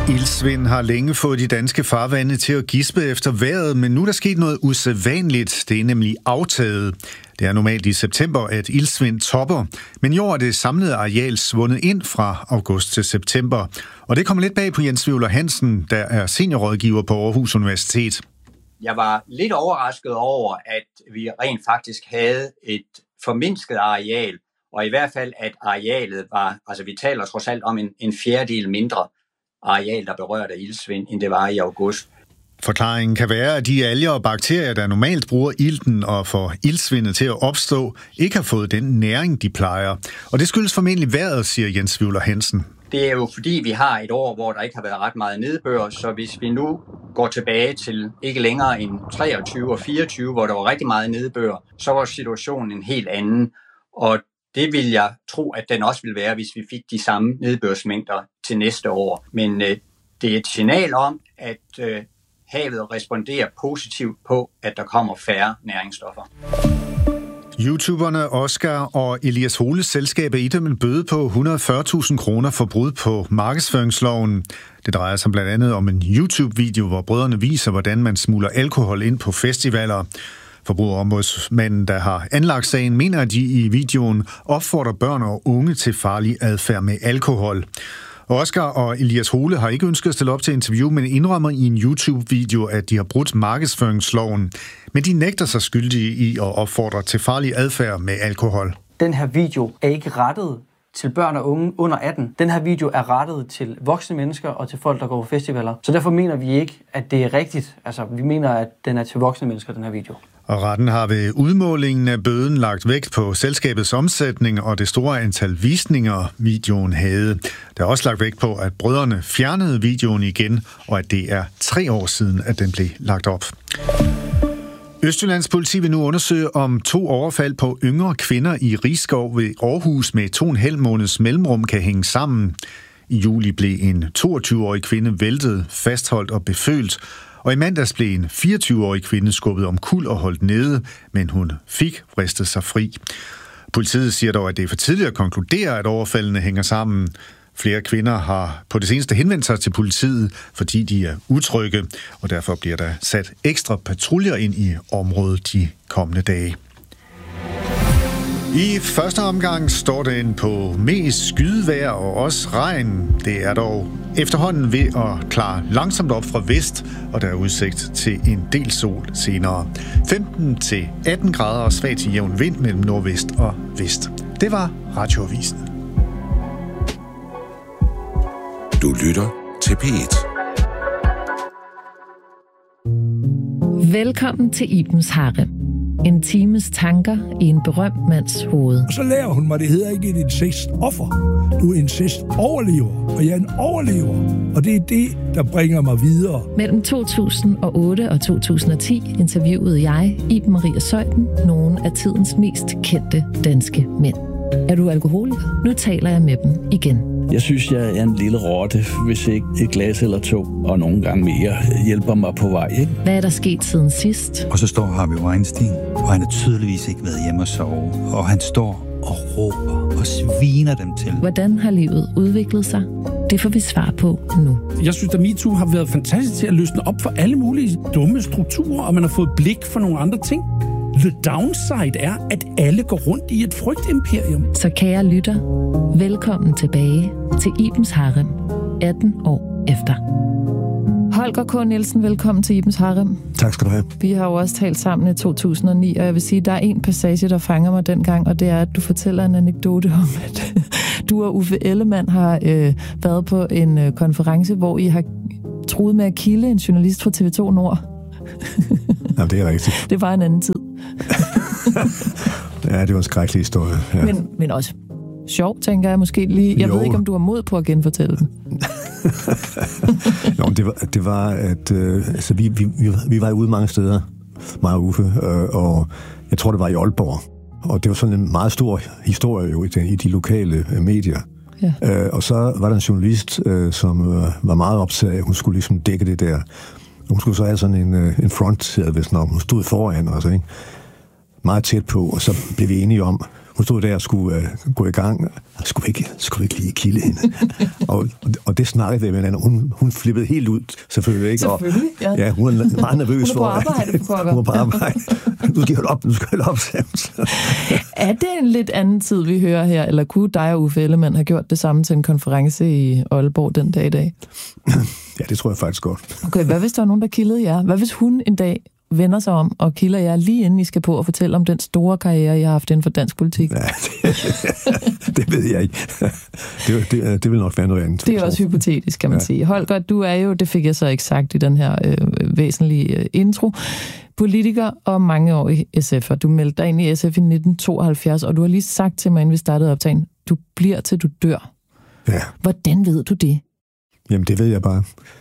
Iltsvind har længe fået de danske farvande til at gispe efter vejret, men nu er der sket noget usædvanligt. Det er nemlig aftaget. Det er normalt i september, at iltsvind topper, men i år er det samlede areal svundet ind fra august til september. Og det kommer lidt bag på Jens Wivler Hansen, der er seniorrådgiver på Aarhus Universitet. Jeg var lidt overrasket over, at vi rent faktisk havde et formindsket areal, og i hvert fald, at arealet var, altså vi taler trods alt om en fjerdedel mindre areal, der berørt af iltsvind, end det var i august. Forklaringen kan være, at de alger og bakterier, der normalt bruger ilten og får iltsvindet til at opstå, ikke har fået den næring, de plejer. Og det skyldes formentlig vejret, siger Jens Wivler Hansen. Det er jo fordi, vi har et år, hvor der ikke har været ret meget nedbør, så hvis vi nu går tilbage til ikke længere end 23 og 24, hvor der var rigtig meget nedbør, så var situationen en helt anden. Og det vil jeg tro, at den også vil være, hvis vi fik de samme nedbørsmængder til næste år. Men det er et signal om, at havet responderer positivt på, at der kommer færre næringsstoffer. YouTuberne Oscar og Elias Holes selskab er idømt en bøde på 140.000 kroner for brud på markedsføringsloven. Det drejer sig blandt andet om en YouTube-video, hvor brødrene viser, hvordan man smugler alkohol ind på festivaler. Forbrugerombudsmanden, der har anlagt sagen, mener, at de i videoen opfordrer børn og unge til farlig adfærd med alkohol. Oscar og Elias Hole har ikke ønsket at stille op til interview, men indrømmer i en YouTube-video, at de har brudt markedsføringsloven. Men de nægter sig skyldige i at opfordre til farlig adfærd med alkohol. Den her video er ikke rettet til børn og unge under 18. Den her video er rettet til voksne mennesker og til folk, der går på festivaler. Så derfor mener vi ikke, at det er rigtigt. Altså, vi mener, at den er til voksne mennesker, den her video. Og retten har ved udmålingen af bøden lagt vægt på selskabets omsætning og det store antal visninger, videoen havde. Der er også lagt vægt på, at brødrene fjernede videoen igen, og at det er 3 år siden, at den blev lagt op. Østjyllands politi vil nu undersøge, om 2 overfald på yngre kvinder i Risskov ved Aarhus med 2,5 måneds mellemrum kan hænge sammen. I juli blev en 22-årig kvinde væltet, fastholdt og befølt, og i mandags blev en 24-årig kvinde skubbet omkuld og holdt nede, men hun fik vristet sig fri. Politiet siger dog, at det er for tidligt at konkludere, at overfaldene hænger sammen. Flere kvinder har på det seneste henvendt sig til politiet, fordi de er utrygge, og derfor bliver der sat ekstra patruljer ind i området de kommende dage. I første omgang står den på mest skydevejr og også regn. Det er dog efterhånden ved at klare langsomt op fra vest, og der er udsigt til en del sol senere. 15-18 grader og svag til jævn vind mellem nordvest og vest. Det var Radioavisen. Du lytter til P1. Velkommen til Ibens Harem. En times tanker i en berømt mands hoved. Og så lærer hun mig, det hedder ikke et incestoffer. Du er incest-overlever, og jeg er en overlever. Og det er det, der bringer mig videre. Mellem 2008 og 2010 interviewede jeg, Iben Maria Zeuthen, nogle af tidens mest kendte danske mænd. Er du alkoholiker? Nu taler jeg med dem igen. Jeg synes, jeg er en lille rotte, hvis ikke et glas eller 2, og nogle gange mere, hjælper mig på vej. Ikke? Hvad er der sket siden sidst? Og så står Harvey Weinstein, og han har tydeligvis ikke været hjemme og sove. Og han står og råber og sviner dem til. Hvordan har livet udviklet sig? Det får vi svar på nu. Jeg synes, at MeToo har været fantastisk til at løsne op for alle mulige dumme strukturer, og man har fået blik for nogle andre ting. The downside er, at alle går rundt i et frygtimperium. Så kære lytter, velkommen tilbage til Ibens Harem, 18 år efter. Holger K. Nielsen, velkommen til Ibens Harem. Tak skal du have. Vi har jo også talt sammen i 2009, og jeg vil sige, at der er en passage, der fanger mig dengang, og det er, at du fortæller en anekdote om, at du og Uffe Ellemann har været på en konference, hvor I har truet med at kilde en journalist fra TV2 Nord. Jamen, det er rigtigt. Det var en anden tid. Ja, det var en skrækkelig historie. Ja. Men også sjov, tænker jeg måske lige. Jeg ved ikke, om du har mod på at genfortælle den. Nå, det var at altså, vi var ude mange steder, mig og Uffe, og jeg tror, det var i Aalborg. Og det var sådan en meget stor historie jo i de lokale medier. Ja. Og så var der en journalist, som var meget optaget af, at hun skulle ligesom dække det der. Hun skulle så have sådan en front, hvis hun stod foran os, ikke? Meget tæt på, og så blev vi enige om, Hun stod der og skulle gå i gang. Skulle vi ikke lige kilde hende? og det snakkede vi med hinanden. Hun flippede helt ud, selvfølgelig. Ikke? Selvfølgelig, ja. Ja, hun er meget nervøs for... Hun er på arbejde. Nu skal jeg op. Er det en lidt anden tid, vi hører her? Eller kunne dig og Uffe Ellemann have gjort det samme til en konference i Aalborg den dag i dag? Ja, det tror jeg faktisk godt. Okay, hvad hvis der var nogen, der kildede jer? Hvad hvis hun en dag vender sig om og kilder jer lige inden I skal på og fortælle om den store karriere, I har haft inden for dansk politik? Ja, det ved jeg ikke. Det vil nok være noget andet. Det er også hypotetisk, kan man sige. Holger, du er jo, det fik jeg så ikke sagt i den her væsentlige intro, politiker og mange år i SF, og du meldte dig ind i SF i 1972, og du har lige sagt til mig, inden vi startede optagen, du bliver til du dør. Ja. Hvordan ved du det? Jamen, det ved jeg bare.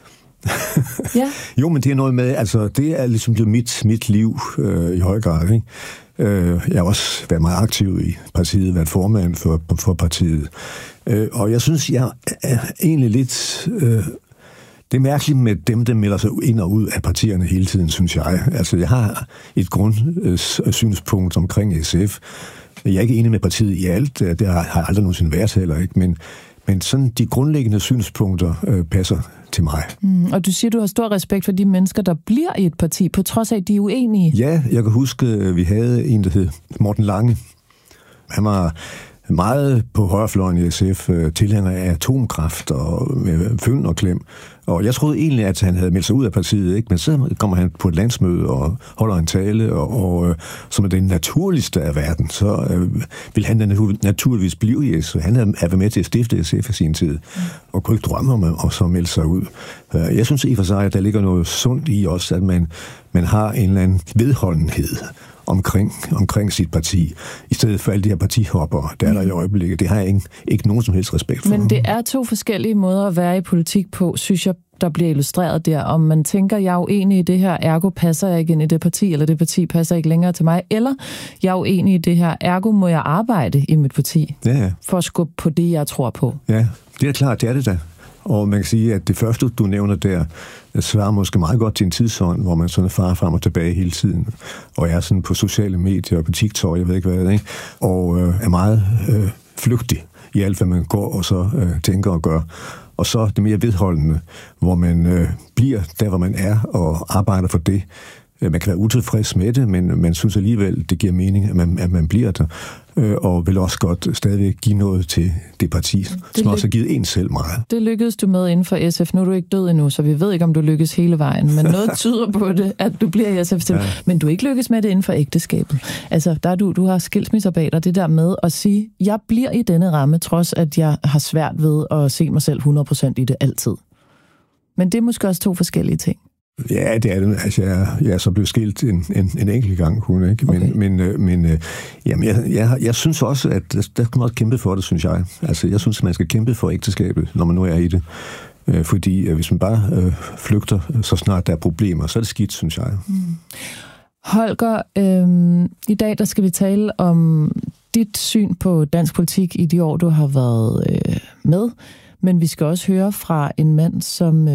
Ja. Jo, men det er noget med, altså det er ligesom blevet mit liv i høj grad, ikke? Jeg har også været meget aktiv i partiet, været formand for partiet. Og jeg synes, jeg er egentlig lidt... det er mærkeligt med dem, der melder sig ind og ud af partierne hele tiden, synes jeg. Altså, jeg har et grundsynspunkt omkring SF. Jeg er ikke enig med partiet i alt. Det har jeg aldrig nogensinde været heller, ikke? Men sådan de grundlæggende synspunkter passer til mig. Og du siger, du har stor respekt for de mennesker, der bliver i et parti, på trods af, at de er uenige. Ja, jeg kan huske, at vi havde en, der hed Morten Lange. Han var meget på højrefløjen i SF, tilhænger af atomkraft og med fynd og klem. Og jeg troede egentlig, at han havde meldt sig ud af partiet, ikke? Men så kommer han på et landsmøde og holder en tale, og som er den naturligste af verden, så vil han naturligvis blive i SF. Han havde været med til at stifte SF i sin tid, og kunne ikke drømme om at så melde sig ud. Jeg synes i for sig, at der ligger noget sundt i også, at man har en eller anden vedholdenhed omkring sit parti, i stedet for alle de her partihopper, der er der i øjeblikket. Det har jeg ikke nogen som helst respekt for. Men det er to forskellige måder at være i politik på, synes jeg, der bliver illustreret der. Om man tænker, jeg er uenig i det her, ergo passer jeg ikke ind i det parti, eller det parti passer ikke længere til mig, eller jeg er uenig i det her, ergo må jeg arbejde i mit parti, for at skubbe på det, jeg tror på. Ja, det er klart, det er det da. Og man kan sige, at det første, du nævner der, svarer måske meget godt til en tidsånd, hvor man sådan farer frem og tilbage hele tiden, og er sådan på sociale medier og på TikTok, jeg ved ikke hvad, ikke? Og er meget flygtig i alt, hvad man går og så tænker og gør. Og så det mere vedholdende, hvor man bliver der, hvor man er, og arbejder for det. Man kan være utilfreds med det, men man synes alligevel, det giver mening, at man bliver der. Og vil også godt stadigvæk give noget til det parti, som også har givet en selv meget. Det lykkedes du med inden for SF. Nu er du ikke død endnu, så vi ved ikke, om du lykkes hele vejen. Men noget tyder på det, at du bliver i SF. Ja. Men du ikke lykkes med det inden for ægteskabet. Altså, der er du har skilsmisser bag dig. Det der med at sige, jeg bliver i denne ramme, trods at jeg har svært ved at se mig selv 100% i det altid. Men det er måske også to forskellige ting. Ja, det er det. Altså, jeg er så blevet skilt en enkelt gang, hun, ikke? Okay. Men jeg synes også, at der kan man kæmpe for det, synes jeg. Altså, jeg synes, at man skal kæmpe for ægteskabet, når man nu er i det. Fordi hvis man bare flygter, så snart der er problemer, så er det skidt, synes jeg. Holger, i dag der skal vi tale om dit syn på dansk politik i de år, du har været med. Men vi skal også høre fra en mand, som...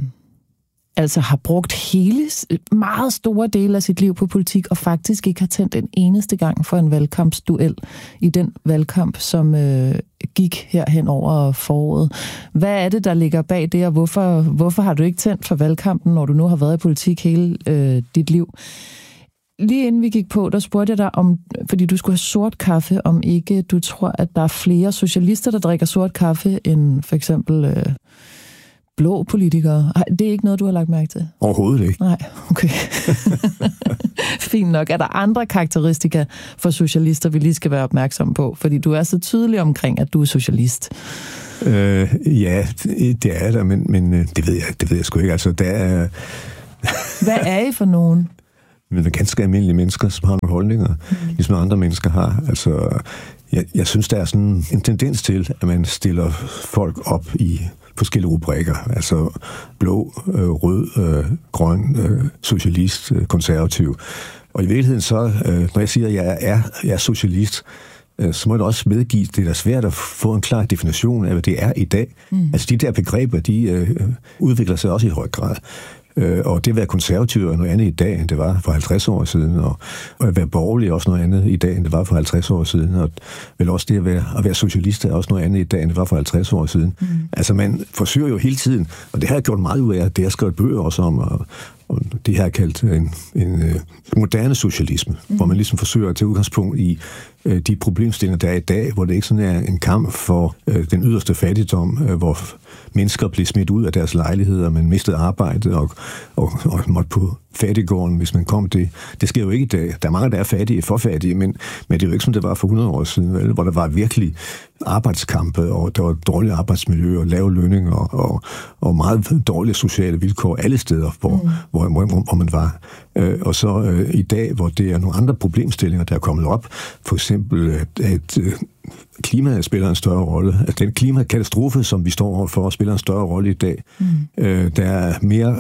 altså har brugt meget store dele af sit liv på politik, og faktisk ikke har tændt en eneste gang for en valgkampsduel i den valgkamp, som gik herhen over foråret. Hvad er det, der ligger bag det, og hvorfor har du ikke tændt for valgkampen, når du nu har været i politik hele dit liv? Lige inden vi gik på, der spurgte jeg dig om, fordi du skulle have sort kaffe, om ikke du tror, at der er flere socialister, der drikker sort kaffe, end for eksempel... blå politikere. Det er ikke noget, du har lagt mærke til? Overhovedet ikke. Nej, okay. Fint nok. Er der andre karakteristika for socialister, vi lige skal være opmærksomme på? Fordi du er så tydelig omkring, at du er socialist. Ja, det er der, men det ved jeg sgu ikke. Altså, der er... Hvad er I for nogen? Men ganske almindelige mennesker, som har nogle holdninger, ligesom andre mennesker har. Altså, jeg synes, der er sådan en tendens til, at man stiller folk op i forskellige rubrikker, altså blå, rød, grøn, socialist, konservativ. Og i virkeligheden så, når jeg siger, at jeg er socialist, så må jeg også medgive, det er svært at få en klar definition af, hvad det er i dag. Altså de der begreber, de udvikler sig også i høj grad. Og det at være konservativ er noget andet i dag, end det var for 50 år siden, og at være borgerlig er også noget andet i dag, end det var for 50 år siden, og vel også det at være socialist er også noget andet i dag, end det var for 50 år siden. Altså man forsøger jo hele tiden, og det har jeg gjort meget ud af, det har jeg skrevet bøger også om, og det her er kaldt en moderne socialisme, hvor man ligesom forsøger at tage udgangspunkt i de problemstillinger, der er i dag, hvor det ikke sådan er en kamp for den yderste fattigdom, hvor mennesker blev smidt ud af deres lejligheder, man mistede arbejdet og måtte på fattiggården, hvis man kom det. Det sker jo ikke i dag. Der er mange, der er fattige, for fattige, men det er jo ikke, som det var for 100 år siden, vel? Hvor der var virkelig arbejdskampe, og der var dårlige arbejdsmiljø og lave lønninger og meget dårlige sociale vilkår alle steder, hvor man var. Og så i dag, hvor det er nogle andre problemstillinger, der er kommet op, for eksempel at klimaet spiller en større rolle. At den klimakatastrofe, som vi står overfor, spiller en større rolle i dag. Der er mere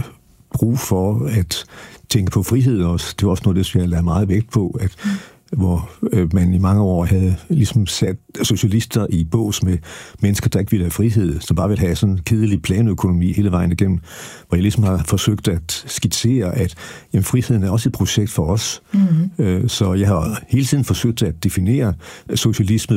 brug for at tænke på frihed også. Det var også noget, det jeg lagde meget vægt på, at hvor man i mange år havde ligesom sat socialister i bås med mennesker, der ikke ville have frihed, som bare ville have sådan en kedelig planøkonomi hele vejen igennem, hvor jeg ligesom har forsøgt at skitsere, at jamen, friheden er også et projekt for os. Så jeg har hele tiden forsøgt at definere socialisme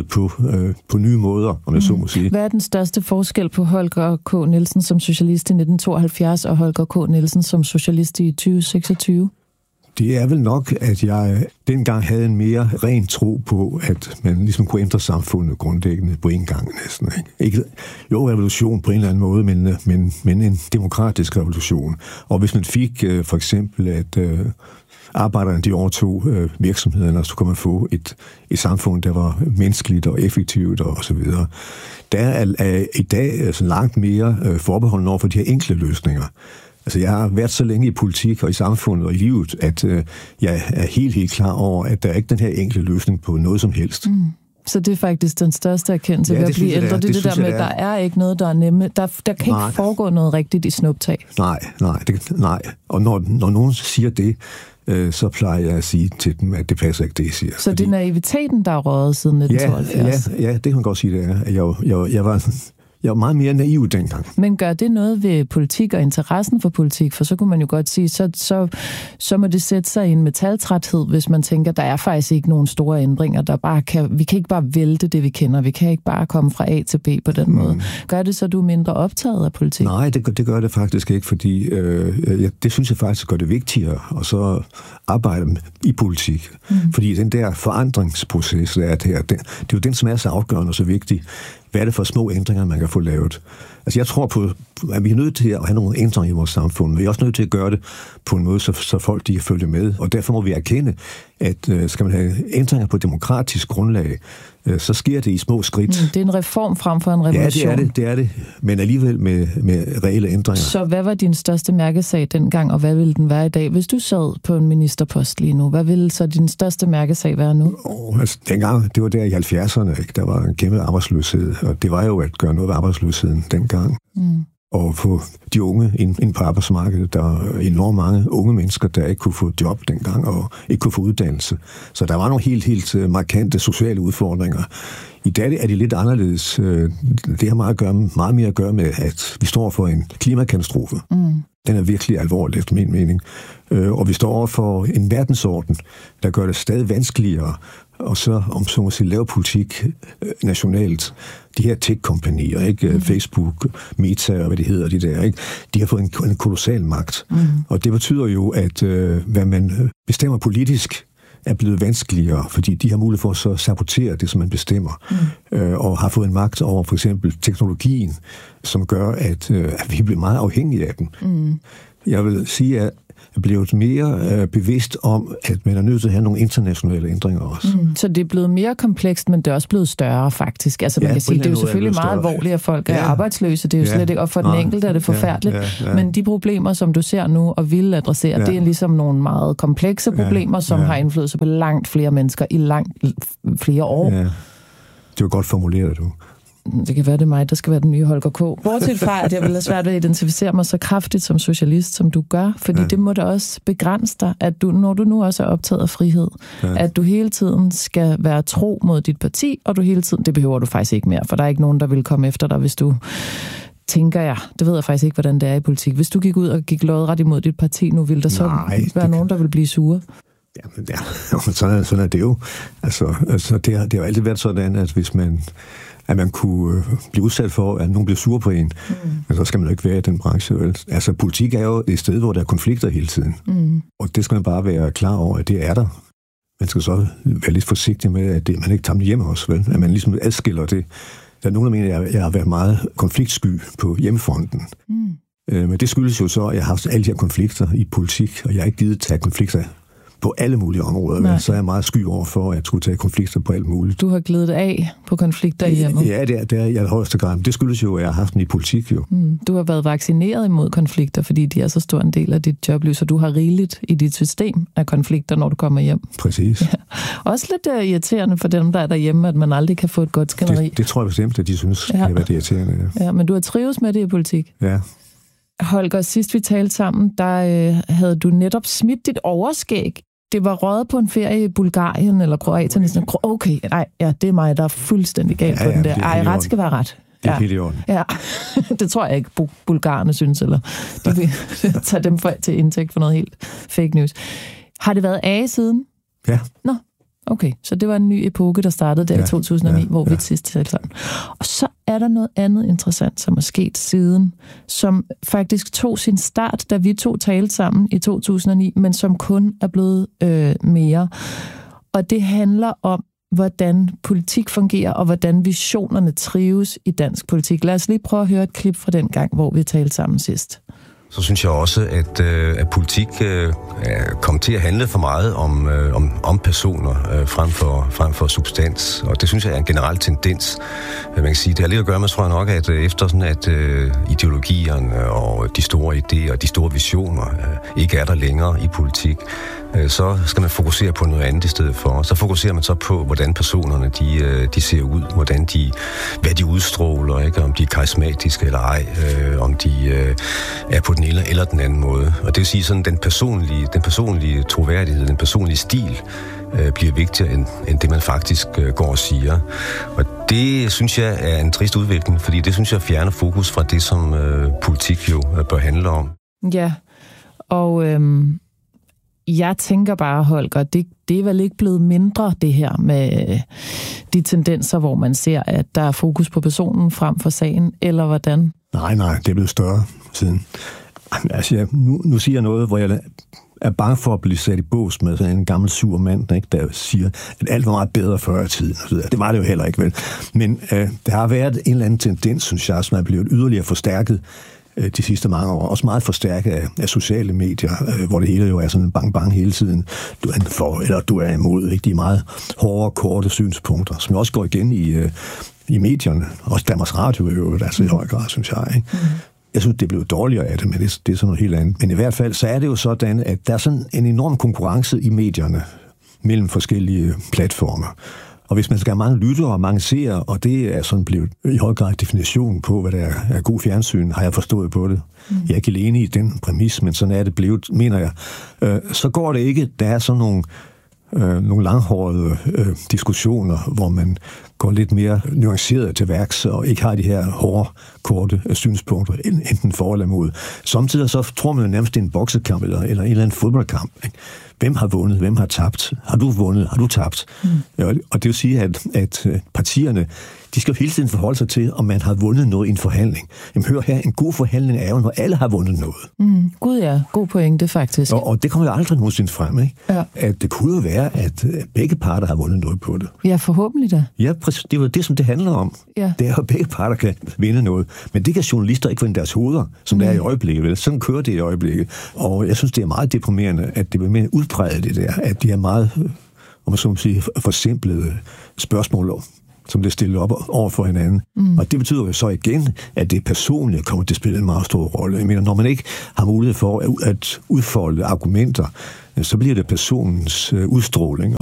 på nye måder, om jeg så må sige. Hvad er den største forskel på Holger K. Nielsen som socialist i 1972 og Holger K. Nielsen som socialist i 2026? Det er vel nok, at jeg dengang havde en mere ren tro på, at man ligesom kunne ændre samfundet grundlæggende på en gang næsten. Ikke revolution på en eller anden måde, men en demokratisk revolution. Og hvis man fik for eksempel, at arbejderne de overtog virksomhederne, så kunne man få et samfund, der var menneskeligt og effektivt og så videre. Der er i dag langt mere forbeholden over for de her enkle løsninger. Altså, jeg har været så længe i politik og i samfundet og i livet, at jeg er helt klar over, at der er ikke den her enkle løsning på noget som helst. Så det er faktisk den største erkendelse ved at blive ældre. Det er det der med, at der er ikke noget, der er nemme. Der kan ikke foregå noget rigtigt i snuptag. Nej. Og når nogen siger det, så plejer jeg at sige til dem, at det passer ikke, det jeg siger. Så det er naiviteten, der er røget siden 1972? Ja, det kan man godt sige, det er. Jeg var meget mere naiv dengang. Men gør det noget ved politik og interessen for politik? For så kunne man jo godt sige, så må det sætte sig i en metaltræthed, hvis man tænker, der er faktisk ikke nogen store ændringer. Vi kan ikke bare vælte det, vi kender. Vi kan ikke bare komme fra A til B på den måde. Gør det så, du er mindre optaget af politik? Nej, det gør det faktisk ikke, fordi det synes jeg faktisk gør det vigtigere at så arbejde i politik. Fordi den der forandringsproces, der er det er jo den, som er så afgørende og så vigtig. Hvad er det for små ændringer, man kan få lavet? Altså, jeg tror på, at vi er nødt til at have nogle ændringer i vores samfund, men vi er også nødt til at gøre det på en måde, så folk de kan følge med. Og derfor må vi erkende, at skal man have ændringer på demokratisk grundlag, så sker det i små skridt. Det er en reform frem for en revolution. Ja, det er det. Men alligevel med reelle ændringer. Så hvad var din største mærkesag dengang, og hvad ville den være i dag? Hvis du sad på en ministerpost lige nu, hvad ville så din største mærkesag være nu? Altså, dengang, det var der i 70'erne, ikke? Der var en kæmpe arbejdsløshed, og det var jo at gøre noget ved arbejdsløsheden dengang. Og få de unge ind på arbejdsmarkedet. Der var enormt mange unge mennesker, der ikke kunne få job dengang, og ikke kunne få uddannelse. Så der var nogle helt markante sociale udfordringer. I dag er det lidt anderledes. Det har meget mere at gøre med, at vi står for en klimakatastrofe. Den er virkelig alvorlig, efter min mening. Og vi står over for en verdensorden, der gør det stadig vanskeligere, og så må sige, lave politik nationalt. De her tech-kompanier, ikke? Facebook, Meta og hvad det hedder, de der, ikke? De har fået en kolossal magt. Og det betyder jo, at hvad man bestemmer politisk, er blevet vanskeligere, fordi de har mulighed for at sabotere det, som man bestemmer, og har fået en magt over for eksempel teknologien, som gør, at vi bliver meget afhængige af den. Jeg vil sige, at er blevet mere bevidst om, at man er nødt til at have nogle internationale ændringer også. Så det er blevet mere komplekst, men det er også blevet større faktisk. Altså man kan sige, det er jo selvfølgelig meget alvorligt, at folk er arbejdsløse. Det er jo slet ikke, og for den enkelte er det forfærdeligt. Men de problemer, som du ser nu og vil adressere, det er ligesom nogle meget komplekse problemer, som har indflydelse på langt flere mennesker i langt flere år. Ja. Det var godt formuleret, du. Det kan være, det er mig, der skal være den nye Holger K. Bortset fra, at jeg vil have svært ved at identificere mig så kraftigt som socialist, som du gør, fordi det må da også begrænse dig, at du, når du nu også er optaget af frihed, at du hele tiden skal være tro mod dit parti, og du hele tiden, det behøver du faktisk ikke mere, for der er ikke nogen, der vil komme efter dig, hvis du tænker jeg. Det ved jeg faktisk ikke, hvordan det er i politik. Hvis du gik ud og gik lodret imod dit parti nu, ville der så være nogen, der vil blive sure? Jamen, sådan er det jo. Altså det har jo altid været sådan, at hvis man kunne blive udsat for, at nogen bliver sure på en, men så skal man jo ikke være i den branche. Vel? Altså, politik er jo et sted, hvor der er konflikter hele tiden. Og det skal man bare være klar over, at det er der. Man skal så være lidt forsigtig med, at man ikke tager dem hjem også, vel? At man ligesom adskiller det. Der er nogen, der mener, at jeg har været meget konfliktsky på hjemmefronten. Men det skyldes jo så, at jeg har haft alle de her konflikter i politik, og jeg har ikke givet tage konflikter på alle mulige områder, men så er jeg meget sky over for, at jeg skulle tage konflikter på alt muligt. Du har glædet af på konflikter i hjemmet? Ja, det er jeg i højeste grad. Det skyldes jo, at jeg har haft den i politik jo. Du har været vaccineret imod konflikter, fordi de er så stor en del af dit job, så du har rigeligt i dit system af konflikter, når du kommer hjem. Præcis. Ja. Også lidt irriterende for dem, der er derhjemme, at man aldrig kan få et godt skænderi. Det tror jeg bestemt, at de synes, kan være irriterende. Ja, men du har trives med det i politik? Ja. Holger, sidst vi talte sammen, der havde du netop smidt dit overskæg. Det var røget på en ferie i Bulgarien eller Kroatien. Okay, nej, ja, det er mig, der er fuldstændig galt på den der. Ej, ret skal være ret. Det er helt i orden. Ja, det tror jeg ikke, bulgarerne synes, eller de vil tage dem til indtægt for noget helt fake news. Har det været af siden? Ja. Nå, okay. Så det var en ny epoke, der startede der i 2009, hvor vi sidst talte sammen. Og så er der noget andet interessant, som er sket siden, som faktisk tog sin start, da vi to talte sammen i 2009, men som kun er blevet mere. Og det handler om, hvordan politik fungerer, og hvordan visionerne trives i dansk politik. Lad os lige prøve at høre et klip fra den gang, hvor vi talte sammen sidst. Så synes jeg også, at politik kom til at handle for meget om personer frem for substans. Og det synes jeg er en generel tendens. Man kan sige, det har lidt at gøre med, tror jeg nok, at efter sådan, at ideologierne og de store idéer og de store visioner ikke er der længere i politik, så skal man fokusere på noget andet i stedet for. Så fokuserer man så på, hvordan personerne de ser ud, hvad de udstråler, ikke? Om de er karismatiske eller ej, om de er på den ene eller den anden måde. Og det vil sige, sådan den personlige troværdighed, den personlige stil bliver vigtigere end det, man faktisk går og siger. Og det synes jeg er en trist udvikling, fordi det synes jeg fjerner fokus fra det, som politik jo bør handle om. Ja, og jeg tænker bare, Holger, det er vel ikke blevet mindre, det her med de tendenser, hvor man ser, at der er fokus på personen frem for sagen, eller hvordan? Nej, det er blevet større siden. Altså, nu siger jeg noget, hvor jeg er bange for at blive sat i bås med sådan en gammel sur mand, ikke, der siger, at alt var meget bedre før i tiden. Det var det jo heller ikke, vel? Men der har været en eller anden tendens, synes jeg, som er blevet yderligere forstærket de sidste mange år. Også meget forstærket af sociale medier, hvor det hele jo er sådan bang hele tiden. Du er for, eller du er imod. Ikke? De er meget hårde, korte synspunkter, som også går igen i medierne. Også Danmarks Radio er jo altså i høj grad, synes jeg. Ikke? Jeg synes, det blev dårligere af det, men det er sådan noget helt andet. Men i hvert fald, så er det jo sådan, at der er sådan en enorm konkurrence i medierne mellem forskellige platformer. Og hvis man skal have mange lyttere og mange seere, og det er sådan blevet i høj grad definition på, hvad der er god fjernsyn, har jeg forstået på det. Jeg er ikke enig i den præmis, men sådan er det blevet, mener jeg. Så går det ikke, der er sådan nogle langhårede diskussioner, hvor man går lidt mere nuanceret til værks, og ikke har de her hårde, korte synspunkter, enten for eller imod. Samtidig så tror man jo nærmest, det er en boksekamp eller en eller anden fodboldkamp. Ikke? Hvem har vundet? Hvem har tabt? Har du vundet? Har du tabt? Og det vil sige, at partierne, de skal jo hele tiden forholde sig til, om man har vundet noget i en forhandling. Jamen hør her, en god forhandling er jo, når alle har vundet noget. Gud ja, god pointe faktisk. Og det kommer jo aldrig nogensinde frem, ikke? Ja. At det kunne jo være, at begge parter har vundet noget på det. Ja, forhåbentlig da. Ja, præcis. Det er jo det, som det handler om. Ja. Det er jo, at begge parter kan vinde noget. Men det kan journalister ikke vinde deres hoveder, som det er i øjeblikket. Vel? Sådan kører det i øjeblikket. Og jeg synes, det er meget deprimerende, at det bliver mere udpræget det der, at de er meget, om man så må sige, forsimplede spørgsmål, som bliver stillet op over for hinanden. Og det betyder jo så igen, at det personlige kommer til at spille en meget stor rolle. Jeg mener, når man ikke har mulighed for at udfolde argumenter, så bliver det personens udstråling og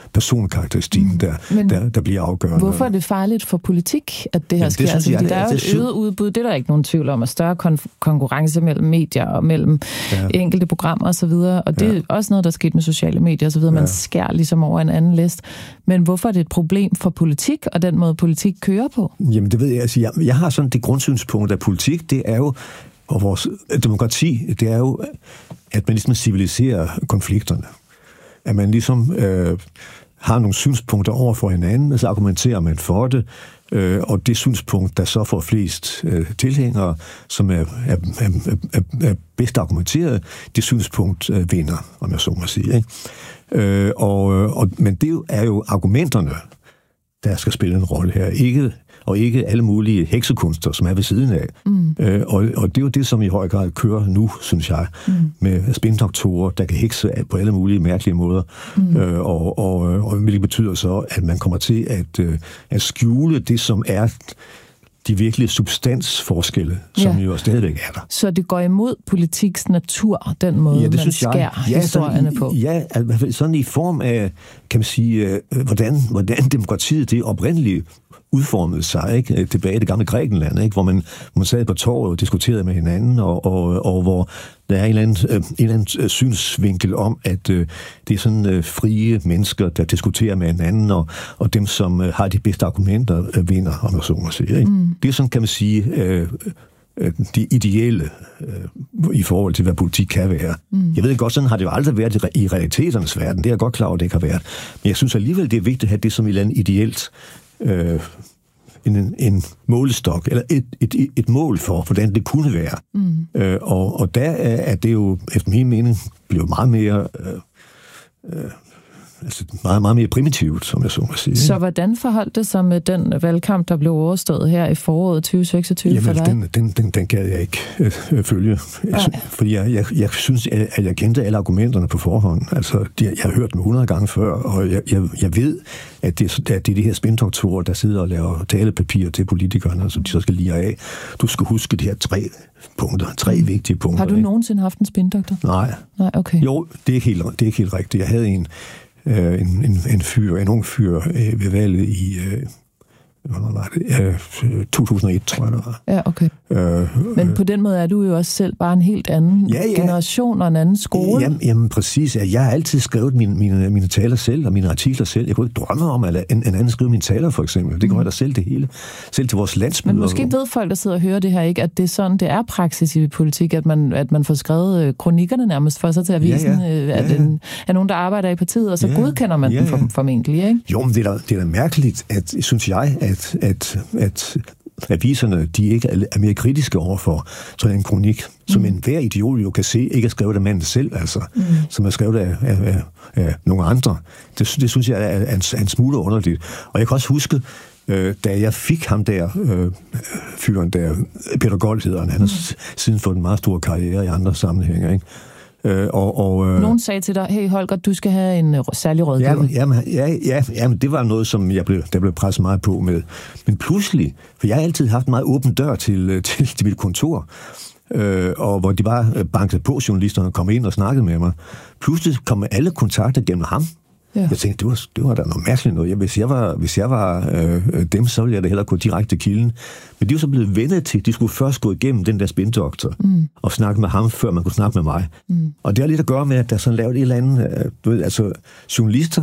personkarakteristikken, der bliver afgørende. Hvorfor er det farligt for politik, at det her sker? Altså, der er jo et øget udbud, det er der ikke nogen tvivl om, og større konkurrence mellem medier og mellem enkelte programmer osv., og det er også noget, der er sket med sociale medier osv., man skærer ligesom over en anden list. Men hvorfor er det et problem for politik, og den måde politik kører på? Jamen det ved jeg, altså jeg har sådan det grundsynspunkt af politik, det er jo, og vores demokrati, det er jo, at man ligesom civiliserer konflikterne. At man ligesom har nogle synspunkter over for hinanden, og så argumenterer man for det, og det synspunkt, der så får flest tilhængere, som er bedst argumenteret, det synspunkt vinder, om jeg så må sige. Ikke? Men det er jo argumenterne, der skal spille en rolle her. Ikke alle mulige heksekunster, som er ved siden af. Og det er jo det, som i høj grad kører nu, synes jeg, med spindoktorer, der kan hekse på alle mulige mærkelige måder. Og hvilket betyder så, at man kommer til at skjule det, som er de virkelige substansforskelle, som jo stadigvæk er der. Så det går imod politiks natur, den måde, man skærer historierne på? Ja, sådan i form af, kan man sige, hvordan demokratiet det oprindeligt udformede sig, ikke? Tilbage i det gamle Grækenland, ikke? Hvor man sad på torvet og diskuterede med hinanden, og hvor der er en eller anden synsvinkel om, at det er sådan frie mennesker, der diskuterer med hinanden, og dem, som har de bedste argumenter, vinder, om jeg så må sige. Ikke? Det er sådan, kan man sige, det ideelle i forhold til, hvad politik kan være. Jeg ved godt, sådan har det jo aldrig været i realiteternes verden. Det er jeg godt klar over, det kan være. Men jeg synes alligevel, det er vigtigt at have det som et eller andet ideelt en målestok, eller et mål for, hvordan det kunne være. Og der er det jo, efter min mening, blevet meget mere meget mere primitivt, som jeg så må sige. Så hvordan forholdt det sig med den valgkamp, der blev overstået her i foråret 2026 for dig? Den gad jeg ikke følge. Fordi jeg synes, at jeg kendte alle argumenterne på forhånd. Altså, jeg har hørt dem 100 gange før, og jeg ved, at det er de her spindoktorer, der sidder og laver talepapirer til politikerne, som de så skal lide af. Du skal huske de her tre vigtige punkter. Har du nogensinde haft en spindoktor? Nej, okay. Jo, det er ikke helt rigtigt. Jeg havde en ung fyr ved valget i 2001, tror jeg det var. Ja, okay. Men på den måde er du jo også selv bare en helt anden generation og en anden skole. Jamen præcis. Jeg har altid skrevet mine taler selv, og mine artikler selv. Jeg kunne ikke drømme om, at en anden skrive mine taler, for eksempel. Det gør jeg da selv det hele. Selv til vores landsmøder. Men måske ved folk, der sidder og hører det her, ikke, at det er sådan, det er praksis i politik, at man får skrevet kronikkerne nærmest for sig til avisen, at er nogen, der arbejder i partiet, og så godkender man den formentlig, ikke? Jo, men det er da mærkeligt, synes jeg, at aviserne, de ikke er mere kritiske overfor sådan en kronik, som enhver idiot jo kan se, ikke er skrevet af manden selv, altså, som er skrevet af nogle andre. Det synes jeg er en smule underligt. Og jeg kan også huske, da jeg fik ham der, fyren der, Peter Gold hedder han har siden fået en meget stor karriere i andre sammenhænge, ikke? Nogen sagde til dig, hey Holger, du skal have en særlig rådgiver. Jamen, det var noget, som der blev presset meget på med. Men pludselig, for jeg har altid haft en meget åben dør til mit kontor, og hvor de bare bankede på, journalisterne kom ind og snakkede med mig. Pludselig kom alle kontakter gennem ham. Ja. Jeg tænkte, det var da noget mærkeligt noget. Hvis jeg var dem, så ville jeg da hellere gå direkte til kilden. Men de var så blevet vendet til, de skulle først gå igennem den der spindoktor og snakke med ham, før man kunne snakke med mig. Og det har lidt at gøre med, at der sådan lavet et eller andet... altså, journalister,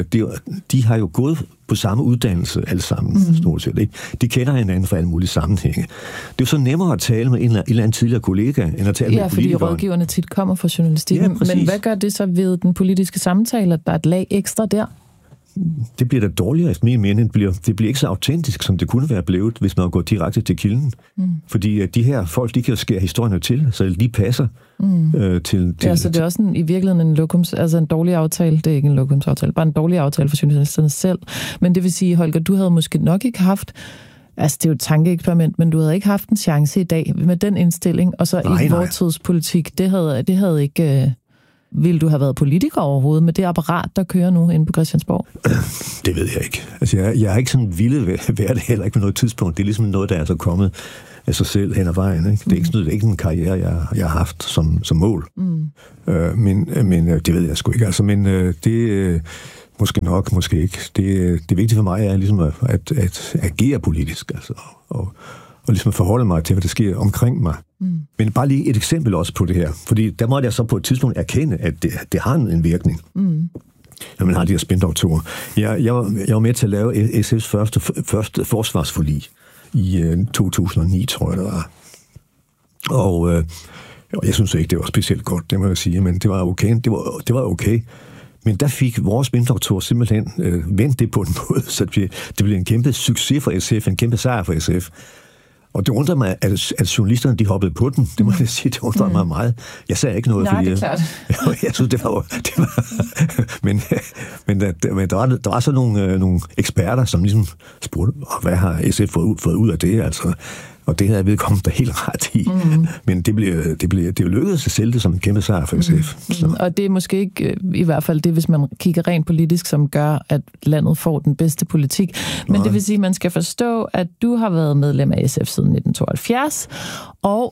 de har jo gået på samme uddannelse alle sammen, stort set, ikke? De kender hinanden for alle mulige sammenhænge. Det er jo så nemmere at tale med en eller anden tidligere kollega, end at tale med politikeren. Ja, fordi rådgiverne tit kommer fra journalistikken. Ja, men hvad gør det så ved den politiske samtale, at der er et lag ekstra der? Det bliver da dårligere, efter min mening. Det bliver ikke så autentisk, som det kunne være blevet, hvis man går direkte til kilden. Fordi de her folk, de kan skære historierne til, så de passer til... Ja, så det er også i virkeligheden en dårlig aftale. Det er ikke en lokumsaftale, bare en dårlig aftale for journalisterne selv. Men det vil sige, Holger, du havde måske nok ikke haft... Altså, det er jo et tankeeksperiment, men du havde ikke haft en chance i dag med den indstilling, og så i vortidspolitik. Det havde ikke... Vil du have været politiker overhovedet med det apparat, der kører nu inde på Christiansborg? Det ved jeg ikke. Altså, jeg er ikke sådan ville være det heller ikke på noget tidspunkt. Det er ligesom noget, der er så kommet af sig selv hen ad vejen. Ikke? Det er ikke en karriere, jeg har haft som mål. Men det ved jeg sgu ikke. Altså, men Måske nok, måske ikke. Det vigtige for mig er ligesom at agere politisk, altså, og ligesom at forholde mig til, hvad der sker omkring mig. Men bare lige et eksempel også på det her, fordi der måtte jeg så på et tidspunkt erkende, at det har en virkning. Når man har de her spindoktorer. Jeg var med til at lave SF's første forsvarsforlig i 2009, tror jeg det var. Og jeg synes ikke, det var specielt godt, det må jeg sige, men det var okay. Det var okay. Men der fik vores spindoktor simpelthen vendt det på en måde, så det blev en kæmpe succes for SF, en kæmpe sejr for SF. Og det undrede mig, at journalisterne, de hoppede på den. Det må jeg sige, det undrede mig meget. Jeg sagde ikke noget, nej, det er klart. Jeg synes, det var men der var så nogle eksperter, som ligesom spurgte, hvad har SF fået ud af det, altså. Og det havde jeg vedkommende der helt ret i. Men det lykkedes at sælge det som en kæmpe sejr for SF. Og det er måske ikke, i hvert fald det, hvis man kigger rent politisk, som gør, at landet får den bedste politik. Men det vil sige, at man skal forstå, at du har været medlem af SF siden 1972, og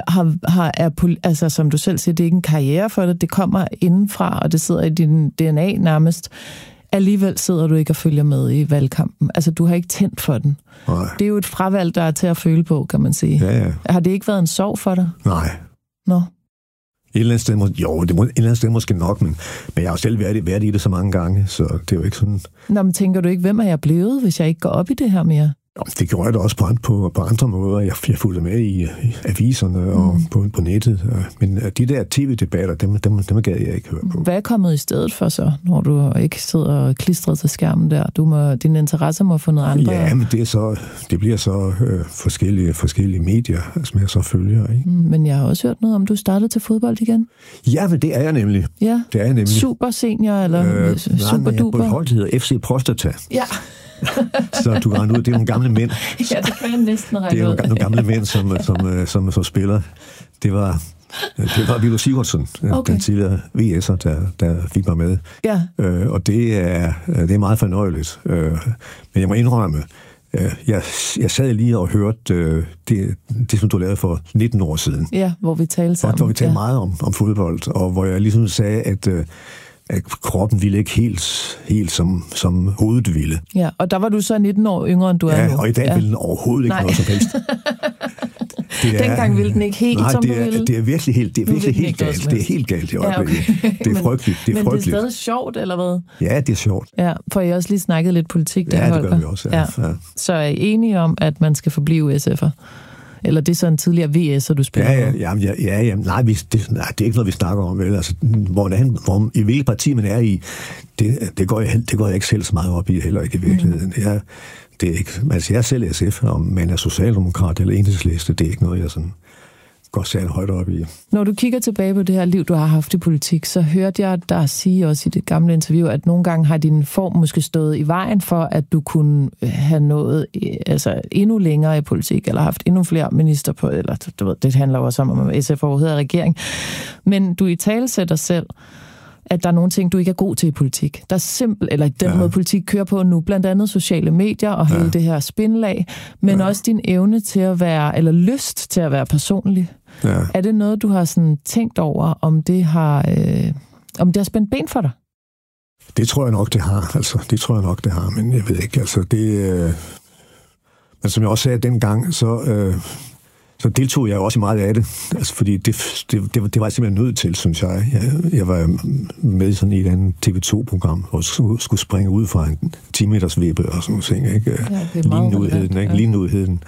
altså, som du selv siger, det er ikke en karriere for dig, det kommer indenfra, og det sidder i din DNA nærmest. Alligevel sidder du ikke og følger med i valgkampen. Altså, du har ikke tændt for den. Nej. Det er jo et fravalg, der er til at føle på, kan man sige. Ja. Har det ikke været en sorg for dig? Nej. Nå. Et eller andet sted, et eller andet sted måske nok, men jeg har jo selv været i det så mange gange, så det er jo ikke sådan... Nå, men tænker du ikke, hvem er jeg blevet, hvis jeg ikke går op i det her mere? Det gjorde jeg da også på andre måder. Jeg fulgte med i aviserne og på nettet. Men de der tv-debatter, dem gad jeg ikke høre på. Hvad er kommet i stedet for så, når du ikke sidder klistret til skærmen der? Dine interesser må få noget andre. Ja, men det bliver så forskellige medier, som jeg så følger. Ikke? Men jeg har også hørt noget om, du startede til fodbold igen. Ja, men det er jeg nemlig. Ja. Det er jeg nemlig. Super senior eller super duper? På et hold, der hedder FC Prostata. Ja. Så du kan ud, det er nogle gamle mænd. Ja, det kan jeg næsten regne ud. Det er nogle gamle mænd, som spiller. Det var Viggo Sigurdsson, den tidligere VS'er, der fik mig med. Ja. Og det er meget fornøjeligt. Men jeg må indrømme, jeg sad lige og hørte det, som du lavede for 19 år siden. Ja, hvor vi talte sammen. Hvor vi talte meget om fodbold, og hvor jeg ligesom sagde, at kroppen ville ikke helt som hovedet ville. Ja, og der var du så 19 år yngre, end du er nu. Ja, og i dag ville den overhovedet ikke noget som helst. Dengang ville den ikke helt, som du ville. Det er virkelig helt galt. Det er helt galt i øjeblikket. Ja, okay. Det er frygteligt. Men det er stadig sjovt, eller hvad? Ja, det er sjovt. Ja, for I også lige snakket lidt politik der, ja, Holger. Det gør vi også, ja. Så er I enige om, at man skal forblive SF'er? Eller det er så en tidligere VS'er, du spiller Ja. Nej, det er ikke noget, vi snakker om. Vel? Altså, i hvilket parti man er i, det går jeg ikke selv så meget op i, heller ikke i virkeligheden. Det er ikke, altså, jeg er selv SF, om man er socialdemokrat eller enhedsliste, det er ikke noget, jeg sådan går særlig højt op i. Når du kigger tilbage på det her liv, du har haft i politik, så hørte jeg dig sige også i det gamle interview, at nogle gange har din form måske stået i vejen for, at du kunne have nået endnu længere i politik, eller haft endnu flere minister på, eller du ved, det handler også om SF overhovedet er regering. Men du italesætter selv, at der er nogle ting, du ikke er god til i politik. Der er simpelt, eller den måde politik kører på nu, blandt andet sociale medier og hele det her spinlag, men også din evne til at være, eller lyst til at være personlig. Ja. Er det noget, du har sådan tænkt over, om det har spændt ben for dig? Det tror jeg nok, det har. Altså, det tror jeg nok, det har, men jeg ved ikke. Altså, men som jeg også sagde dengang, så deltog jeg også i meget af det, altså fordi det var jeg simpelthen nødt til, synes jeg. Jeg var med sådan i et andet TV2-program, og skulle springe ud fra en 10-meters vippe og sådan noget ting, ikke? Ja, lignudheden.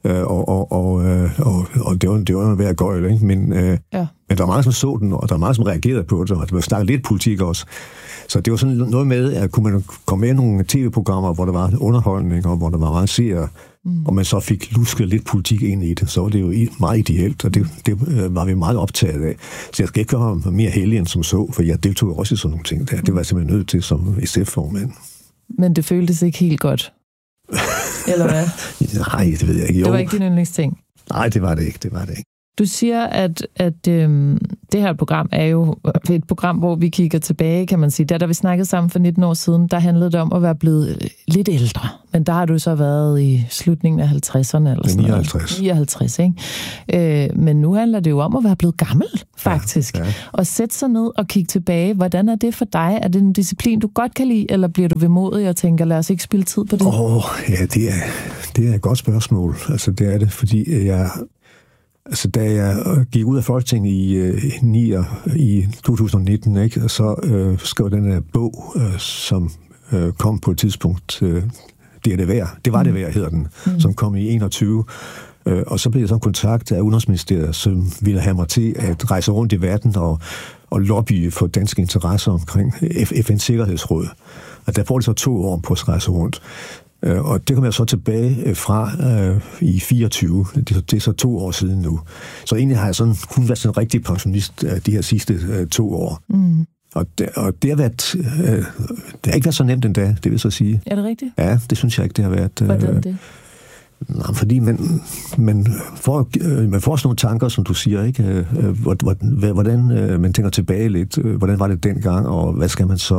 Og det var noget værd gøjl, ikke? Men der var mange, som så den, og der var mange, som reagerede på det, og der var snakket lidt politik også. Så det var sådan noget med, at kunne man komme med i nogle tv-programmer, hvor der var underholdning, og hvor der var mange seere, og man så fik lusket lidt politik ind i det, så var det jo meget ideelt, og det var vi meget optaget af. Så jeg skal ikke gøre mere heldig end som så, for jeg deltog også i sådan nogle ting der. Det var jeg simpelthen nødt til som SF-formand. Men det føltes ikke helt godt? Eller hvad? Nej, det ved jeg ikke. Jo. Det var ikke din yndlingsting? Nej, det var det ikke. Du siger, at det her program er jo et program, hvor vi kigger tilbage, kan man sige. Da vi snakkede sammen for 19 år siden, der handlede det om at være blevet lidt ældre. Men der har du så været i slutningen af 50'erne eller sådan 59. 59, ikke? Men nu handler det jo om at være blevet gammel, faktisk. Ja. Og sætte sig ned og kigge tilbage. Hvordan er det for dig? Er det en disciplin, du godt kan lide, eller bliver du vemodig og tænker, lad os ikke spilde tid på det? Ja, det er et godt spørgsmål. Altså, det er det, fordi da jeg gik ud af Folketinget i 2019, ikke, så skrev den her bog, som kom på et tidspunkt, Det er det værd. Det var det værd, hedder den, som kom i 21. Og så blev jeg så kontaktet af Udenrigsministeriet, som ville have mig til at rejse rundt i verden og lobbye for danske interesser omkring FN's Sikkerhedsråd. Og der får det så 2 år på at rejse rundt. Og det kom jeg så tilbage fra i 24. Det er så 2 år siden nu. Så egentlig har jeg kun været sådan en rigtig pensionist de her sidste 2 år. Mm. Og det har været... det har ikke været så nemt endda, det vil jeg så sige. Er det rigtigt? Ja, det synes jeg ikke, det har været... Hvordan det? Nej, fordi man får sådan nogle tanker, som du siger, ikke? Hvordan man tænker tilbage lidt. Hvordan var det dengang, og hvad skal man så?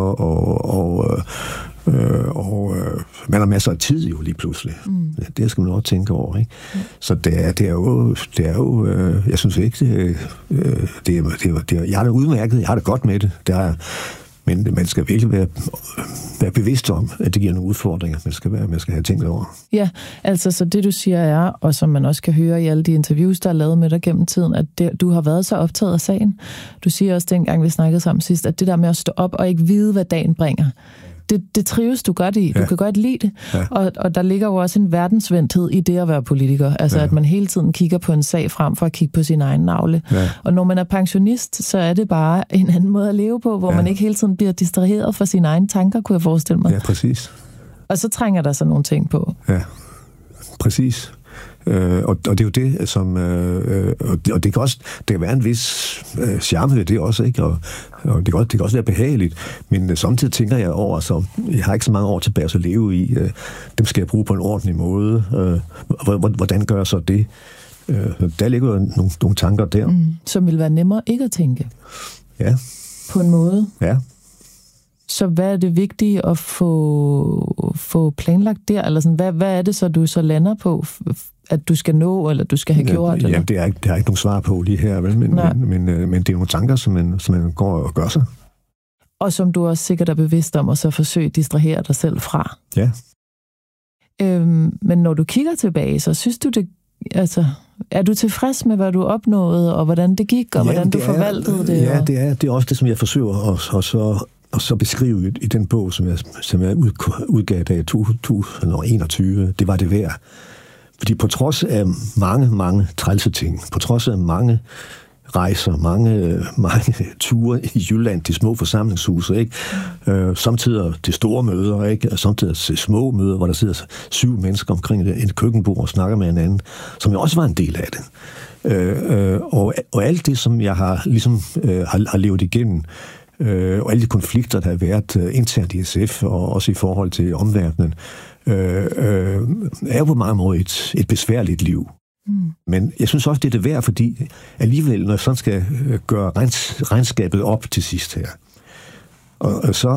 Og man har masser af tid jo lige pludselig. Mm. Det skal man også tænke over, ikke? Mm. Så det er jo jeg synes ikke, jeg har det udmærket, jeg har det godt med det. Men man skal virkelig være bevidst om, at det giver nogle udfordringer, man skal have tænkt over. Ja, altså så det du siger er, og som man også kan høre i alle de interviews, der er lavet med dig gennem tiden, at du har været så optaget af sagen. Du siger også dengang, vi snakkede sammen sidst, at det der med at stå op og ikke vide, hvad dagen bringer, det trives du godt i. Du kan godt lide det. Ja. Og der ligger jo også en verdensvendthed i det at være politiker. Altså at man hele tiden kigger på en sag frem for at kigge på sin egen navle. Ja. Og når man er pensionist, så er det bare en anden måde at leve på, hvor man ikke hele tiden bliver distraheret fra sine egne tanker, kunne jeg forestille mig. Ja, præcis. Og så trænger der så nogle ting på. Ja, præcis. Og det er jo det, som... og det kan være en vis charme ved det også, ikke? Og det kan også være behageligt. Men samtidig tænker jeg over, så jeg har ikke så mange år tilbage at leve i. Dem skal jeg bruge på en ordentlig måde. Hvordan gør jeg så det? Der ligger jo nogle tanker der. Som vil være nemmere ikke at tænke. Ja. På en måde. Ja. Så hvad er det vigtige at få planlagt der? Eller sådan, hvad er det så, du så lander på, at du skal nå, eller du skal have gjort? Ja, det er ikke nogen svar på lige her, vel? Men det er nogle tanker, som man går og gør sig. Og som du også sikkert er bevidst om, og så forsøge at distrahere dig selv fra. Ja. Men når du kigger tilbage, så synes du det... Altså, er du tilfreds med, hvad du opnåede, og hvordan det gik, og hvordan du forvaltede det? Ja, det er også det, som jeg forsøger og så beskrive i den bog, som jeg udgav i 2021. Det var det værd. Fordi på trods af mange trælse ting, på trods af mange rejser, mange ture i Jylland til små forsamlingshuse, ikke? Samtidig til store møder, ikke? Og samtidig til små møder, hvor der sidder 7 mennesker omkring et køkkenbord og snakker med hinanden, som jo også var en del af det. Og alt det, som jeg har levet igennem, og alle de konflikter, der har været internt i SF, og også i forhold til omverdenen, er jo på mange måder et besværligt liv. Mm. Men jeg synes også, det er det værd, fordi alligevel, når jeg sådan skal gøre regnskabet op til sidst her, og så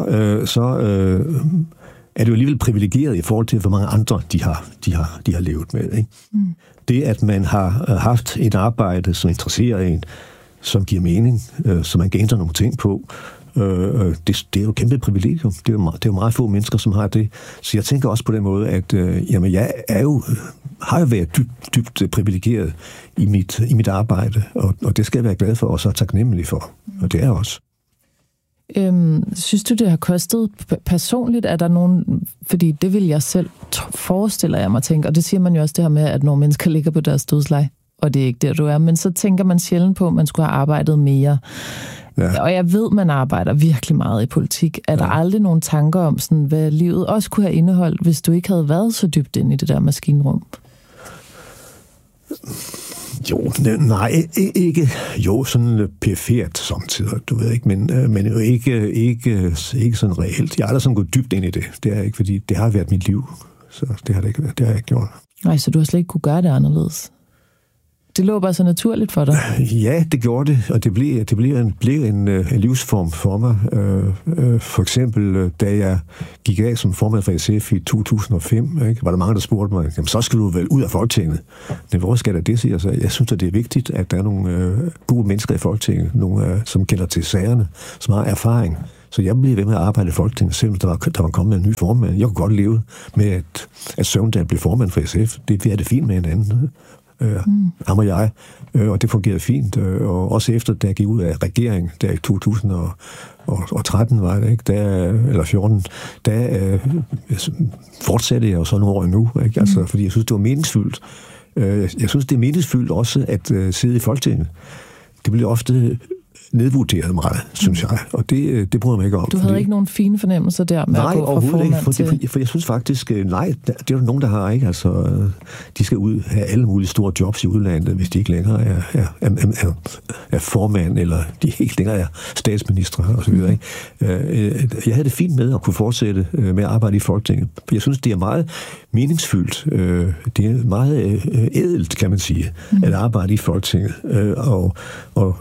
er det jo alligevel privilegeret i forhold til, hvor mange andre de har levet med. Ikke? Mm. Det, at man har haft et arbejde, som interesserer en, som giver mening, som man kan ændre nogle ting på, det er jo et kæmpe privilegium. Det er jo meget få mennesker, som har det. Så jeg tænker også på den måde, at jeg har jo været dybt privilegeret i mit arbejde, og det skal jeg være glad for, og så taknemmelig for. Og det er jeg også. Synes du, det har kostet personligt? Er der nogen... Fordi det vil jeg selv forestiller jeg mig tænke, og det siger man jo også det her med, at når mennesker ligger på deres dødsleje, og det er ikke der, du er, men så tænker man sjældent på, at man skulle have arbejdet mere. Ja. Og jeg ved, man arbejder virkelig meget i politik. Er der aldrig nogle tanker om, sådan, hvad livet også kunne have indeholdt, hvis du ikke havde været så dybt inde i det der maskinrum? Jo, nej, ikke. Jo, sådan perifert samtidig, du ved ikke, men jo ikke sådan reelt. Jeg har aldrig sådan gået dybt ind i det. Det er ikke, fordi det har været mit liv. Så det har jeg ikke gjort. Nej, så du har slet ikke kunne gøre det anderledes? det lå bare så naturligt for dig? Ja, det gjorde det, og det blev en livsform for mig. For eksempel, da jeg gik af som formand for SF i 2005, ikke, var der mange, der spurgte mig, jamen, så skal du vel ud af Folketinget. Men hvor skal der det, siger jeg? Jeg synes, at det er vigtigt, at der er nogle gode mennesker i Folketinget, nogle, som kender til sagerne, som har erfaring. Så jeg blev ved med at arbejde i Folketinget, selvom der var kommet en ny formand. Jeg kunne godt leve med, at Søvndal blev formand for SF. Vi havde det fint med hinanden. Ham og jeg, og det fungerede fint, og også efter, da jeg gik ud af regeringen, der i 2013 var det, ikke? Eller 14, der fortsatte jeg jo så nogle år endnu, ikke? Altså, fordi jeg synes, det var meningsfyldt. Jeg synes, det er meningsfyldt også at sidde i Folketinget. Det bliver ofte nedvurderet meget, synes jeg, og det bryder mig ikke om. Du havde ikke nogen fine fornemmelser der med at gå fra formand til... for jeg synes faktisk, nej, det er der nogen, der har, ikke? Altså, de skal ud have alle mulige store jobs i udlandet, hvis de ikke længere er formand, eller de ikke længere er statsminister, og så videre, ikke? Jeg havde det fint med at kunne fortsætte med at arbejde i Folketinget. Jeg synes, det er meget meningsfyldt. Det er meget ædelt, kan man sige, at arbejde i Folketinget. Og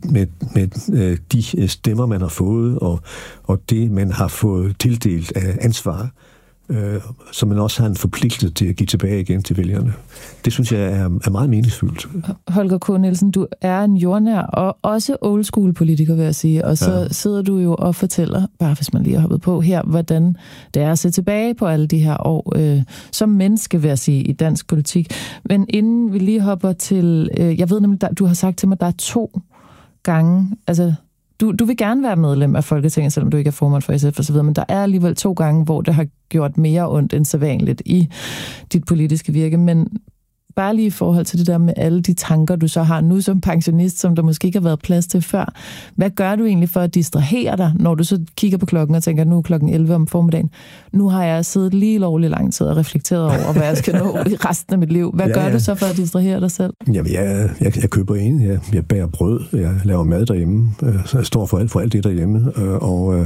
med de stemmer, man har fået, og det, man har fået tildelt af ansvar, som man også har en forpligtelse til at give tilbage igen til vælgerne. Det synes jeg er meget meningsfyldt. Holger K. Nielsen, du er en jordnær og også old school politiker, vil jeg sige, og så sidder du jo og fortæller, bare hvis man lige har hoppet på her, hvordan det er at se tilbage på alle de her år som menneske, vil jeg sige, i dansk politik. Men inden vi lige hopper til, jeg ved nemlig, du har sagt til mig, at der er 2 gange, altså du vil gerne være medlem af Folketinget, selvom du ikke er formand for SF og så videre, men der er alligevel 2 gange, hvor det har gjort mere ondt end sædvanligt i dit politiske virke, men bare lige i forhold til det der med alle de tanker, du så har nu som pensionist, som der måske ikke har været plads til før. Hvad gør du egentlig for at distrahere dig, når du så kigger på klokken og tænker, nu er klokken 11 om formiddagen. Nu har jeg siddet lige lovlig lang tid og reflekteret over, hvad jeg skal nå i resten af mit liv. Hvad gør du så for at distrahere dig selv? Jamen, jeg køber ind, jeg bager brød, jeg laver mad derhjemme, så jeg står for alt det derhjemme, og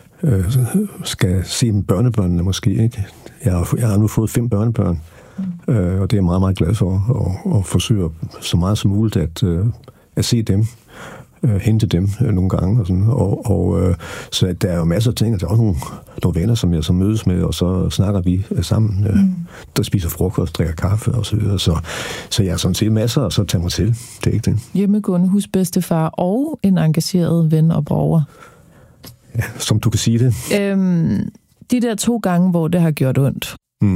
skal se med børnebørnene måske, ikke? Jeg har nu fået 5 børnebørn, og det er jeg meget, meget glad for, og forsøger så meget som muligt at se dem, hente dem nogle gange, og sådan, så der er jo masser af ting, og der er også nogle venner, som jeg så mødes med, og så snakker vi sammen, der spiser frokost, drikker kaffe, og så videre, så jeg er sådan set masser, og så tager mig til, det er ikke det. Hjemmegående husbedstefar og en engageret ven og borger. Ja, som du kan sige det. De der 2 gange, hvor det har gjort ondt.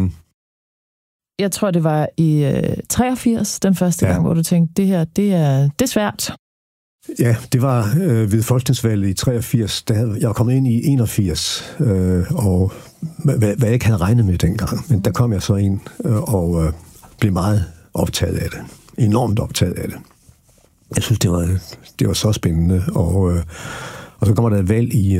Jeg tror, det var i 83, den første gang, hvor du tænkte, det her, det er svært. Ja, det var ved folketingsvalget i 83, da jeg var kommet ind i 81, og hvad jeg ikke havde regnet med dengang. Men der kom jeg så ind og blev meget optaget af det. Enormt optaget af det. Jeg synes, det var så spændende, og så kommer der et valg i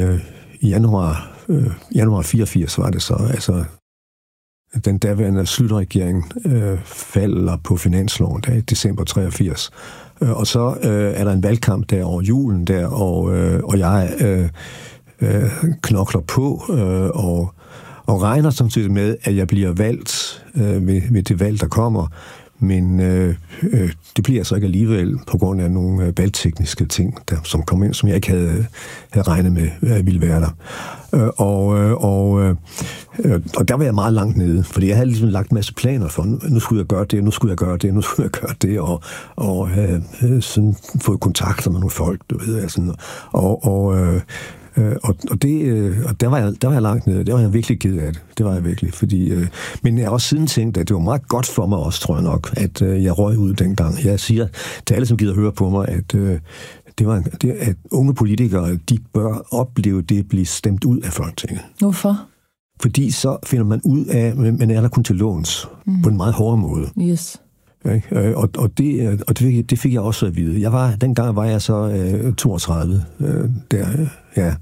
januar 84, var det så, altså den daværende Schlüter-regering falder på finansloven der i december 83. Og så er der en valgkamp der over julen der, og jeg knokler på og regner samtidig med, at jeg bliver valgt ved det valg, der kommer. Men det bliver så ikke alligevel på grund af nogle valgtekniske ting, som kom ind, som jeg ikke havde regnet med, at ville være der. Og der var jeg meget langt nede, fordi jeg havde ligesom lagt en masse planer for, nu skulle jeg gøre det, nu skulle jeg gøre det, nu skulle jeg gøre det, og havde sådan fået kontakter med nogle folk, du ved, sådan, og der var jeg langt nede. Der var jeg virkelig ked af det. Det var jeg virkelig, fordi... men jeg har også siden tænkt, at det var meget godt for mig også, tror jeg nok, at jeg røg ud dengang. Jeg siger til alle, som gider høre på mig, at at unge politikere, de bør opleve det at blive stemt ud af Folketinget. Hvorfor? Fordi så finder man ud af, at man er der kun til låns, på en meget hårde måde. Yes. Og det fik jeg også at vide. Dengang var jeg så 32 der, ja,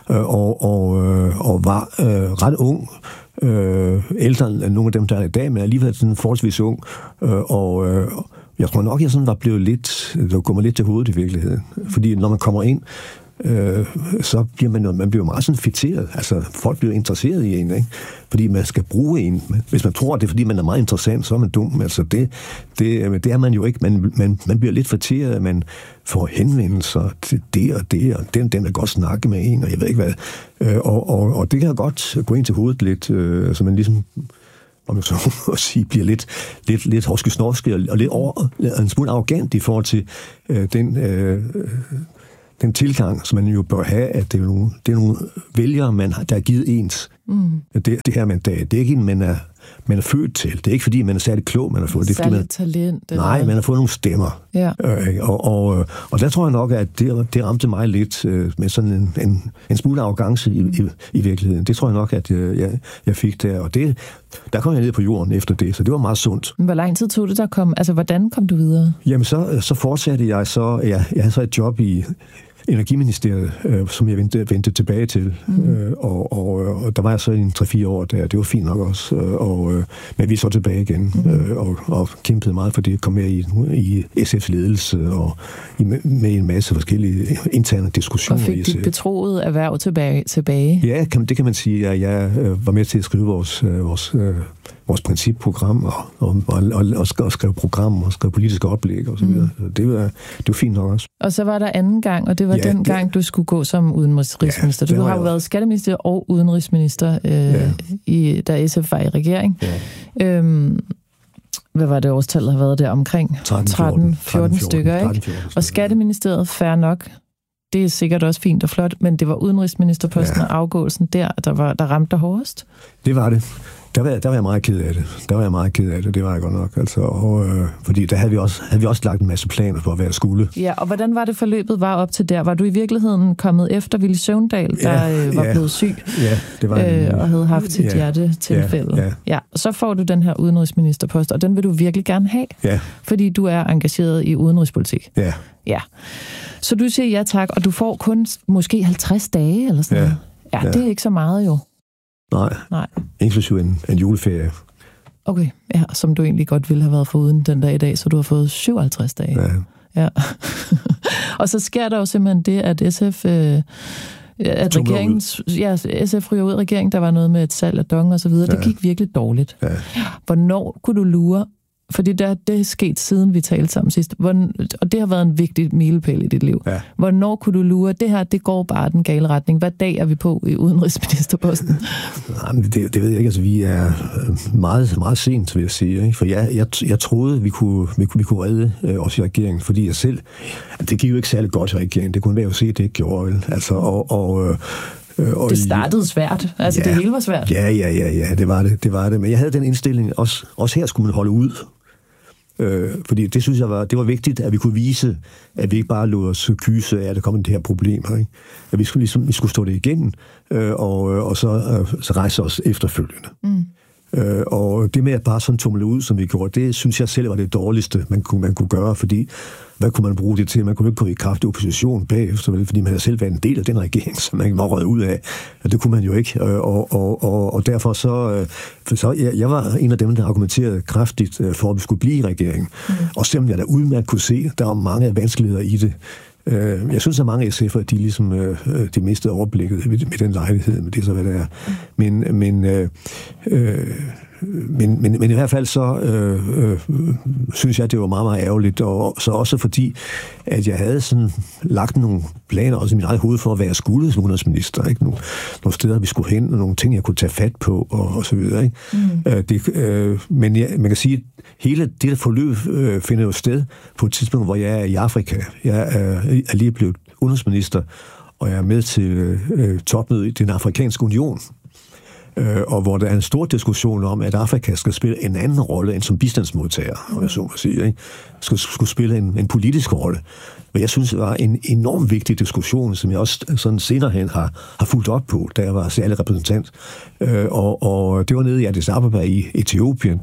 og var ret ung, ældre end nogle af dem, der er i dag, men alligevel sådan forholdsvis ung, og jeg tror nok, jeg sådan var blevet lidt, det går mig lidt til hovedet i virkeligheden, fordi når man kommer ind så bliver man bliver meget sådan fixeret. Altså, folk bliver interesseret i en, ikke? Fordi man skal bruge en. Hvis man tror, det er, fordi man er meget interessant, så er man dum. Altså, det er man jo ikke. Man bliver lidt fixeret, man får henvendelser til det og det, og den vil godt snakke med en, og jeg ved ikke hvad. Og det kan godt gå ind til hovedet lidt, så man ligesom, om jeg så må sige, bliver lidt horske-snorske og lidt en smule arrogant i forhold til den tilgang, som man jo bør have, at det er nogle vælgere, der er givet ens. Det her mandat, det er ikke en, man er født til. Det er ikke, fordi man er særlig klog, man har fået. Det er, særligt talent. Nej, man har fået nogle stemmer. Ja. Og der tror jeg nok, at det ramte mig lidt med sådan en smule arrogance i virkeligheden. Det tror jeg nok, at jeg fik der. Og der kom jeg ned på jorden efter det, så det var meget sundt. Hvor lang tid tog det der kom? Altså, hvordan kom du videre? Jamen, så fortsatte jeg så. Jeg havde så et job i Energiministeriet, som jeg vendte tilbage til. Og der var jeg så i 3-4 år der. Det var fint nok også. Men vi er så tilbage igen og kæmpede meget for det. Kom med i SF's ledelse og med en masse forskellige interne diskussioner. Og fik dit betroede erhverv tilbage? Ja, det kan man sige. At jeg var med til at skrive vores principprogram og skrev program og skrev politiske oplæg og så videre. Det var fint nok også. Og så var der anden gang, og det var den gang, du skulle gå som udenrigsminister. Du har jo været skatteminister og udenrigsminister, da SF var i regering. Ja. Hvad var det årstallet har været der omkring? 13-14 stykker, ikke? Og Skatteministeriet, fair nok. Det er sikkert også fint og flot, men det var udenrigsministerposten og afgåelsen der ramte dig hårdest? Det var det. Der var jeg meget ked af det. Det var jeg godt nok. Altså, fordi der havde vi også lagt en masse planer for, hvad jeg skulle. Ja, og hvordan var det forløbet var op til der? Var du i virkeligheden kommet efter Villy Søvndal, der var blevet syg? Ja, det var og havde haft sit hjertetilfælde. Ja, og så får du den her udenrigsministerpost, og den vil du virkelig gerne have. Ja. Fordi du er engageret i udenrigspolitik. Ja. Så du siger ja tak, og du får kun måske 50 dage eller sådan noget. Ja, det er ikke så meget jo. Nej. Inklusive en juleferie. Okay, ja, som du egentlig godt ville have været foruden den dag i dag, så du har fået 57 dage. Ja. Og så sker der jo simpelthen det, at SF... SF ryger ud af regeringen, der var noget med et salg af Dong og så videre. Det gik virkelig dårligt. Ja. Hvornår kunne du lure... Fordi det er sket siden vi talte sammen sidst. Og det har været en vigtig milepæl i dit liv. Ja. Hvornår kunne du lure, det her, det går bare den gale retning? Hvad dag er vi på i udenrigsministerposten? Nej, det ved jeg ikke. Altså, vi er meget, meget sent, vil jeg sige. Ikke? For jeg troede, vi kunne redde os i regeringen, fordi jeg selv... Det gik jo ikke særlig godt i regeringen. Det kunne være jo se, at det ikke gjorde. Vel? Altså, det startede svært. Altså, det hele var svært. Ja, det var det. Men jeg havde den indstilling, også her skulle man holde ud. Fordi det synes jeg det var vigtigt, at vi kunne vise, at vi ikke bare lod os kyse af, at der kom det her problemer. Ikke? At vi skulle stå det igennem, og så rejse os efterfølgende. Og det med at bare sådan tumle ud, som vi gjorde, det synes jeg selv var det dårligste, man kunne gøre, fordi hvad kunne man bruge det til? Man kunne ikke gå i kraftig opposition bagefter, fordi man havde selv været en del af den regering, som man var røget ud af. Og det kunne man jo ikke. Og derfor så jeg var en af dem, der argumenterede kraftigt for, at vi skulle blive i regeringen. Og selvom jeg da udmærket kunne se, der var mange vanskeligheder i det. Jeg synes, at mange SF'ere, de ligesom de mistede overblikket med den lejlighed, men det er så, hvad det er. Men i hvert fald så synes jeg, at det var meget, meget ærgerligt, og så også fordi, at jeg havde sådan lagt nogle planer også i min eget hoved for, hvad jeg skulle som udenrigsminister, ikke? Nogle steder, vi skulle hen, og nogle ting, jeg kunne tage fat på, og så videre, ikke? Men man kan sige, at hele det der forløb finder jo sted på et tidspunkt, hvor jeg er i Afrika. Jeg er lige blevet udenrigsminister, og jeg er med til topmødet i den afrikanske union, og hvor der er en stor diskussion om, at Afrika skal spille en anden rolle end som bistandsmodtager, og jeg så må sige, ikke? Skulle spille en politisk rolle. Men jeg synes, det var en enormt vigtig diskussion, som jeg også sådan senere hen har fulgt op på, da jeg var særlig repræsentant. Og det var nede i Addis Ababa i Etiopien,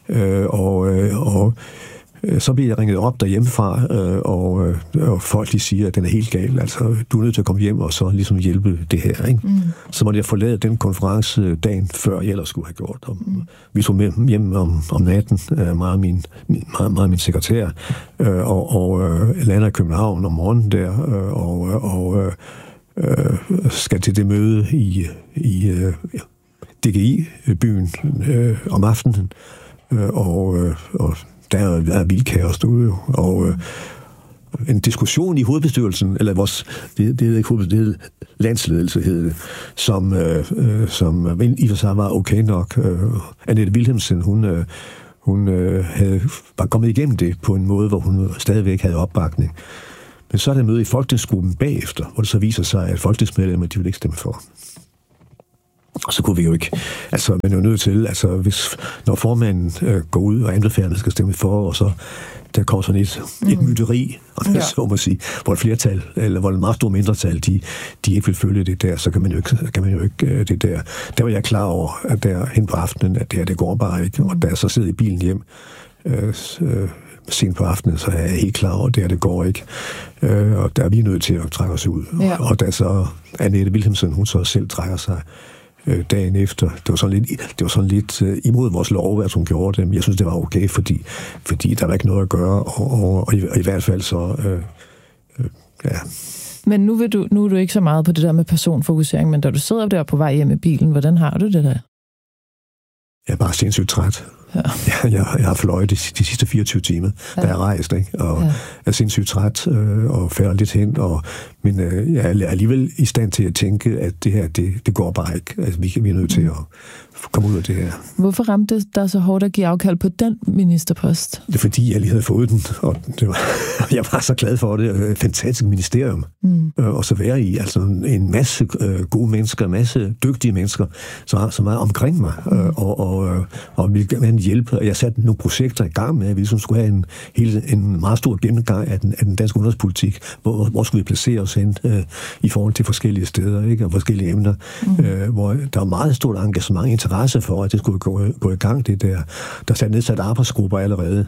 og så bliver jeg ringet op derhjemmefra, og folk de siger, at den er helt gal. Altså, du er nødt til at komme hjem og så ligesom hjælpe det her. Ikke? Så måtte jeg forlade den konference dagen før, jeg ellers skulle have gjort. Vi tog med hjem om natten, meget min sekretær, og lander i København om morgenen der, skal til det møde i DGI-byen om aftenen, og der er vildkaos derude jo, og en diskussion i hovedbestyrelsen, eller vores, det er ikke hovedbestyrelsen, det er landsledelse, hed det, som i og for sig var okay nok. Annette Wilhelmsen, hun var kommet igennem det på en måde, hvor hun stadigvæk havde opbakning. Men så er der møde i folketingsgruppen bagefter, hvor det så viser sig, at folketingsmedlemmer, de vil ikke stemme for. Og så kunne vi jo ikke, altså man er jo nødt til, altså når formanden går ud og anbefalerne skal stemme for, og så der kommer sådan et mytteri, og så må sige, hvor et flertal, eller hvor et meget stort mindretal, de ikke vil følge det der, så kan man jo ikke det der. Der var jeg klar over, at der hen på aftenen, at det går bare ikke, og da jeg så sidder i bilen hjem, sent på aftenen, så er jeg helt klar over, at det går ikke. Og der er vi nødt til at trække os ud. Ja. Og da så Annette Wilhelmsen, hun så selv trækker sig dagen efter. Det var sådan lidt imod vores lov, at hun gjorde det, men jeg synes, det var okay, fordi der var ikke noget at gøre, og i hvert fald så ja. Men nu er du ikke så meget på det der med personfokusering, men da du sidder der på vej hjem i bilen, hvordan har du det der? Jeg er bare sindssygt træt. Ja. Jeg har fløjet de sidste 24 timer, da jeg rejst, ikke? Og er sindssygt træt og falder lidt hen, men jeg er alligevel i stand til at tænke, at det her, det går bare ikke. Altså, vi er nødt til at komme ud af det her. Hvorfor ramte det dig så hårdt at give afkald på den ministerpost? Det er fordi, jeg lige havde fået den, og jeg var så glad for det. Fantastisk ministerium. Og så være i, altså en masse gode mennesker, en masse dygtige mennesker, som er omkring mig, og ville gerne hjælpe. Jeg satte nogle projekter i gang med, at vi skulle have en meget stor gennemgang af den danske udenrigspolitik. Hvor skulle vi placere os hen i forhold til forskellige steder, ikke? Og forskellige emner, hvor der er meget stort engagement, interesse for, at det skulle gå i gang, det der. Der er nedsat arbejdsgrupper allerede,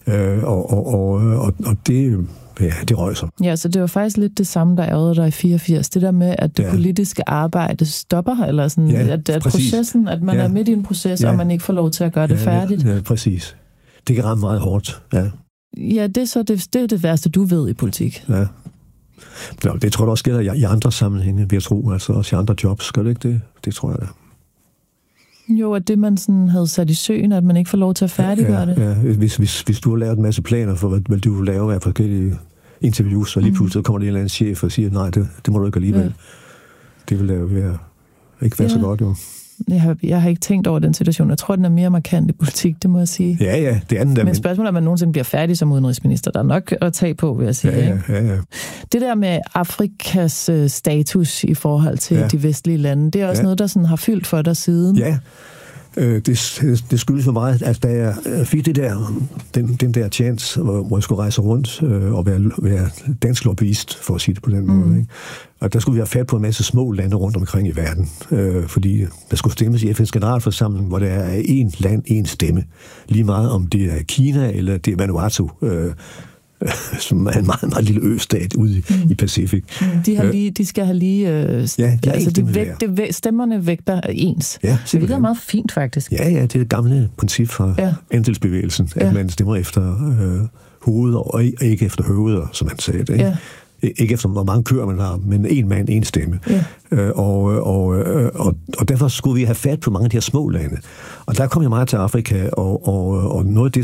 og det... Ja, det røg sig. Ja, så det var faktisk lidt det samme, der ærgede dig i 84. Det der med, at det politiske arbejde stopper, eller sådan, at processen, at man er midt i en proces, og man ikke får lov til at gøre det færdigt. Ja, præcis. Det kan ramme meget hårdt, Ja, det er så det værste, du ved i politik. Ja. Nå, det tror jeg også gælder i andre sammenhænge, vil jeg tro, altså også i andre jobs. Gør det ikke det? Det tror jeg. Jo, at det man sådan havde sat i søen, at man ikke får lov til at færdiggøre det. Ja, hvis du har lavet en masse planer for, hvad du vil lave af forskellige interviews, og lige pludselig kommer der en eller anden chef og siger, nej, det må du ikke alligevel. Ja. Det vil ikke være så godt, jo. Jeg har ikke tænkt over den situation. Jeg tror, den er mere markant i politik, det må jeg sige. Ja, det er den der. Men spørgsmålet er, om man nogensinde bliver færdig som udenrigsminister. Der er nok at tage på, vil jeg sige. Ja. Det der med Afrikas status i forhold til de vestlige lande, det er også noget, der sådan har fyldt for dig siden. Ja. Det skyldes for meget, at da jeg fik den der chance, hvor jeg skulle rejse rundt og være dansk lobbyist, for at sige det på den måde. Ikke? Og der skulle vi have fat på en masse små lande rundt omkring i verden, fordi der skulle stemmes i FN's generalforsamling, hvor der er én land, én stemme. Lige meget om det er Kina eller det er Vanuatu, som er en meget, meget lille østat ude i Pacifik. De skal have lige... stemmerne vægter ens. Ja, det er meget fint, faktisk. Ja, det er det gamle princip fra andelsbevægelsen, at man stemmer efter hovedet og ikke efter høveder, som man sagde det. Ikke? Ja. Ikke efter, hvor mange køer man har, men en mand, en stemme. Ja. Og derfor skulle vi have fat på mange af de her små lande. Og der kom jeg meget til Afrika, og noget af det,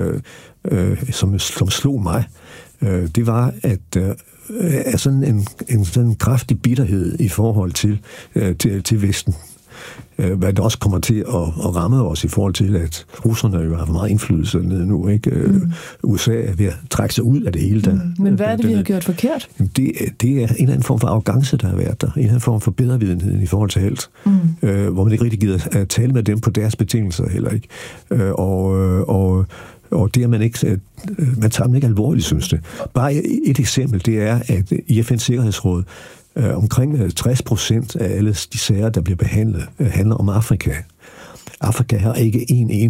som slog mig, det var, at sådan en kraftig bitterhed i forhold til Vesten. Hvad det også kommer til at ramme os i forhold til, at russerne jo har meget indflydelse nede nu, ikke? USA er ved at trække sig ud af det hele. Men hvad er det, vi har gjort forkert? Det er en eller anden form for arrogance, der har været der. En eller anden form for bedrevidenhed i forhold til alt. Hvor man ikke rigtig gider at tale med dem på deres betingelser heller ikke. Og det er man tager dem ikke alvorligt, synes det. Bare et eksempel, det er, at i FN's Sikkerhedsråd, omkring 60% af alle de sager, der bliver behandlet, handler om Afrika. Afrika har ikke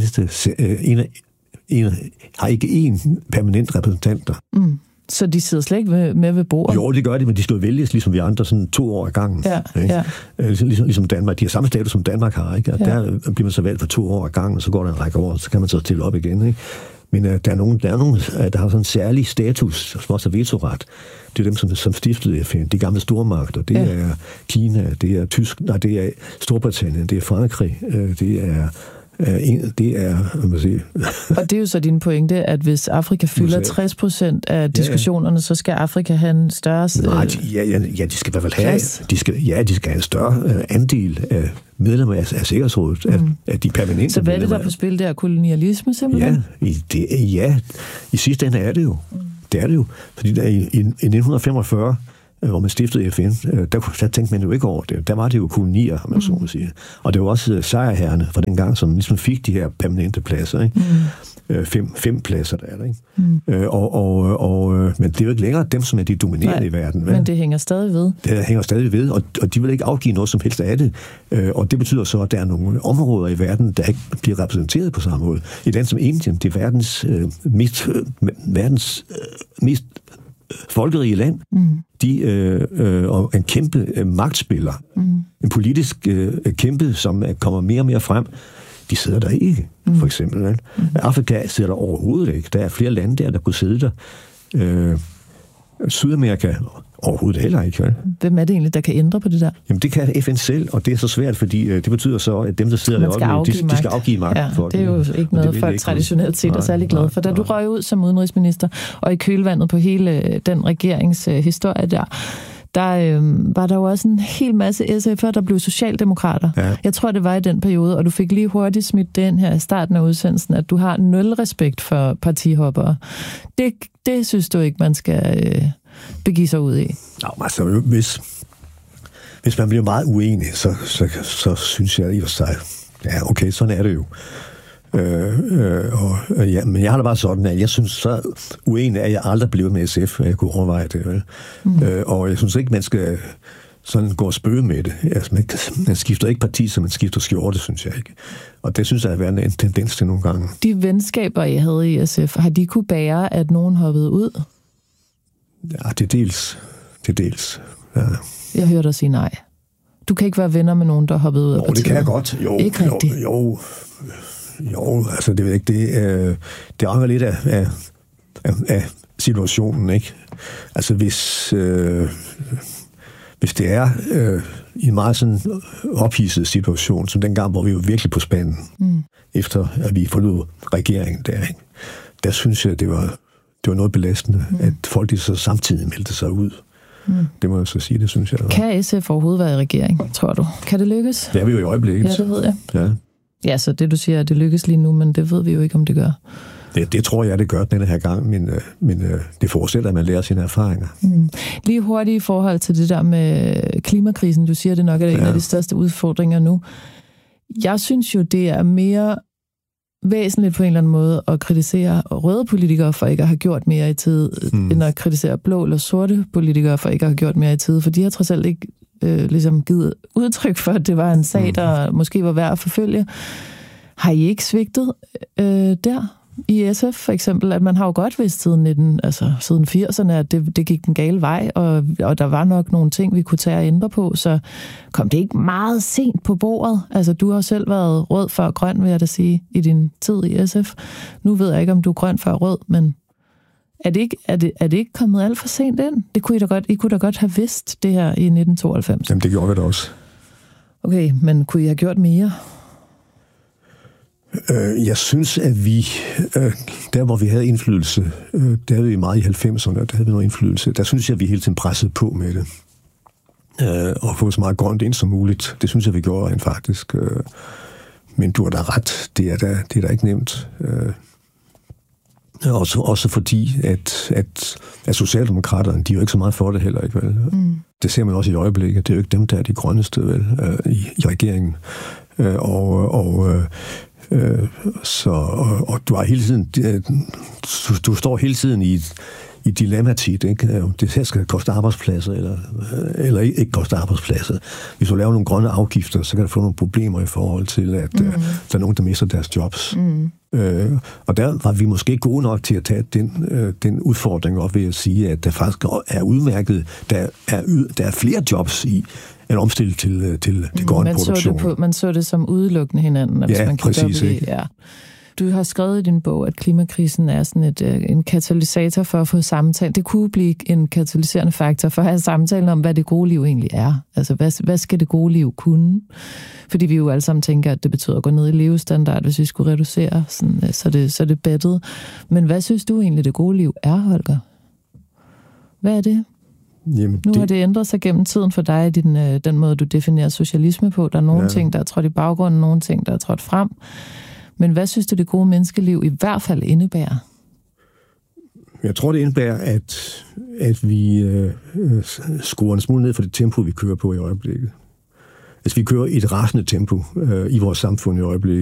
har ikke en permanent repræsentant der. Så de sidder slet ikke med ved bordet? Jo, det gør de, men de skal jo vælges, ligesom vi andre, sådan 2 år ad gangen. Ja. Ligesom Danmark. De har samme status, som Danmark har, ikke? Og der bliver man så valgt for 2 år ad gangen, og så går der en række år, så kan man så stille op igen, ikke? Men der er nogen, der har sådan en særlig status, som også er vetoret. Det er dem, som stiftede FN. De gamle stormagter. Det er Kina, det er det er Storbritannien, det er Frankrig, det er Og det er jo så din pointe, at hvis Afrika fylder 60% af diskussionerne, så skal Afrika have en større... Nej, de skal i hvert fald have... De skal have en større andel af medlemmer af Sikkerhedsrådet, af de permanente. Så hvad er det, der på spil der? Kolonialisme simpelthen? I sidste ende er det jo. Det er det jo. Fordi der i 1945... hvor man stiftede FN, der tænkte man jo ikke over det. Der var det jo kolonier, man så må sige. Og det var også sejrherrerne fra den gang, som ligesom fik de her permanente pladser. Ikke? 5 pladser, der er der. Ikke? Men det er jo ikke længere dem, som er de dominerende i verden. Men det hænger stadig ved. Det hænger stadig ved, og de vil ikke afgive noget som helst af det. Og det betyder så, at der er nogle områder i verden, der ikke bliver repræsenteret på samme måde. Et land som Indien, det er verdens mest folkerige land, og en kæmpe magtspiller, en politisk kæmpe, som kommer mere og mere frem, de sidder der ikke, for eksempel. Afrika sidder der overhovedet ikke. Der er flere lande der kunne sidde der. Sydamerika overhovedet heller ikke. Vel? Hvem er det egentlig, der kan ændre på det der? Jamen, det kan FN selv, og det er så svært, fordi det betyder så, at dem, der sidder deroppe, de skal afgive magt. Ja, det er jo ikke noget, folk traditionelt set er særlig glade for. Da du røg ud som udenrigsminister, og i kølvandet på hele den regeringshistorie der var der jo også en hel masse SF'er, der blev socialdemokrater. Ja. Jeg tror, det var i den periode, og du fik lige hurtigt smidt den her i starten af udsendelsen, at du har 0 respekt for partihoppere. Det synes du ikke, man skal begive sig ud i? Nå, altså, hvis man bliver meget uenig, så synes jeg i og sig, ja, okay, sådan er det jo. Men jeg har da bare sådan, at jeg synes, så uenig at jeg aldrig blev med SF, at jeg kunne overveje det. Vel? Og jeg synes ikke, man skal sådan gå og spøge med det. Altså, man skifter ikke parti, så man skifter skjorte, synes jeg ikke. Og det synes jeg har været en tendens til nogle gange. De venskaber, I havde i SF, har de kunne bære, at nogen hoppede ud? Ja, det er dels. Ja. Jeg hørte dig sige nej. Du kan ikke være venner med nogen, der hoppede ud af partiet. Det kan jeg godt. Jo, altså det ved jeg ikke. Det afhænger lidt af situationen, ikke? Altså hvis det er i en meget sådan ophidset situation, som dengang, hvor vi var virkelig på spanden, efter at vi forlod regeringen der, ikke? Der synes jeg, det var noget belastende, at folk de så samtidig meldte sig ud. Det må jeg så sige, det synes jeg. Kan SF overhovedet være i regering, tror du? Kan det lykkes? Det er vi jo i øjeblikket. Ja, det ved jeg. Ja. Ja, så det du siger, det lykkes lige nu, men det ved vi jo ikke, om det gør. Det tror jeg, det gør denne her gang, men det forudsætter, at man lærer sine erfaringer. Lige hurtigt i forhold til det der med klimakrisen, du siger, det nok er en af de største udfordringer nu. Jeg synes jo, det er mere væsentligt på en eller anden måde at kritisere røde politikere for ikke at have gjort mere i tid, end at kritisere blå eller sorte politikere for ikke at have gjort mere i tid, for de har trods alt ikke ligesom givet udtryk for, at det var en sag, der måske var værd at forfølge. Har I ikke svigtet der i SF for eksempel, at man har jo godt vidst siden 80'erne, at det gik den gale vej, og der var nok nogle ting, vi kunne tage og ændre på, så kom det ikke meget sent på bordet? Altså, du har selv været rød før grøn, vil jeg da sige, i din tid i SF. Nu ved jeg ikke, om du er grøn før rød, men er det ikke kommet alt for sent ind? Det kunne I kunne da godt have vidst det her i 1992. Jamen, det gjorde vi da også. Okay, men kunne I have gjort mere? Jeg synes, at vi, der hvor vi havde indflydelse, der havde vi meget i 90'erne, der havde vi noget indflydelse, der synes jeg, at vi hele tiden pressede på med det. Og få så meget grønt ind som muligt. Det synes jeg, vi gjorde rent faktisk. Men du har da ret, det er da ikke nemt. Også fordi, at Socialdemokraterne, de er jo ikke så meget for det heller, ikke vel? Det ser man også i øjeblikket. Det er jo ikke dem, der er de grønneste, vel, i regeringen. Og du har hele tiden, du står hele tiden i dilemma tit, ikke? Det her skal koste arbejdspladser, eller ikke koste arbejdspladser. Hvis du laver nogle grønne afgifter, så kan du få nogle problemer i forhold til, at der er nogen, der mister deres jobs. Og der var vi måske gode nok til at tage den udfordring op ved at sige, at der faktisk er udmærket, der er flere jobs i at omstille til grøn produktion. Man så det som udelukkende hinanden, hvis man kan præcis, ikke? Ja. Du har skrevet i din bog, at klimakrisen er sådan en katalysator for at få samtale. Det kunne blive en katalyserende faktor for at have samtalen om, hvad det gode liv egentlig er. Altså, hvad skal det gode liv kunne? Fordi vi jo alle sammen tænker, at det betyder at gå ned i levestandard, hvis vi skulle reducere, sådan, så det beddet. Men hvad synes du egentlig, det gode liv er, Holger? Hvad er det? Jamen, nu har det ændret sig gennem tiden for dig, den måde, du definerer socialisme på. Der er nogle ting, der er trådt i baggrunden, nogle ting, der er trådt frem. Men hvad synes du, det gode menneskeliv i hvert fald indebærer? Jeg tror, det indebærer, at vi skruer en smule ned for det tempo, vi kører på i øjeblikket. Altså, vi kører i et rasende tempo i vores samfund i øjeblikket.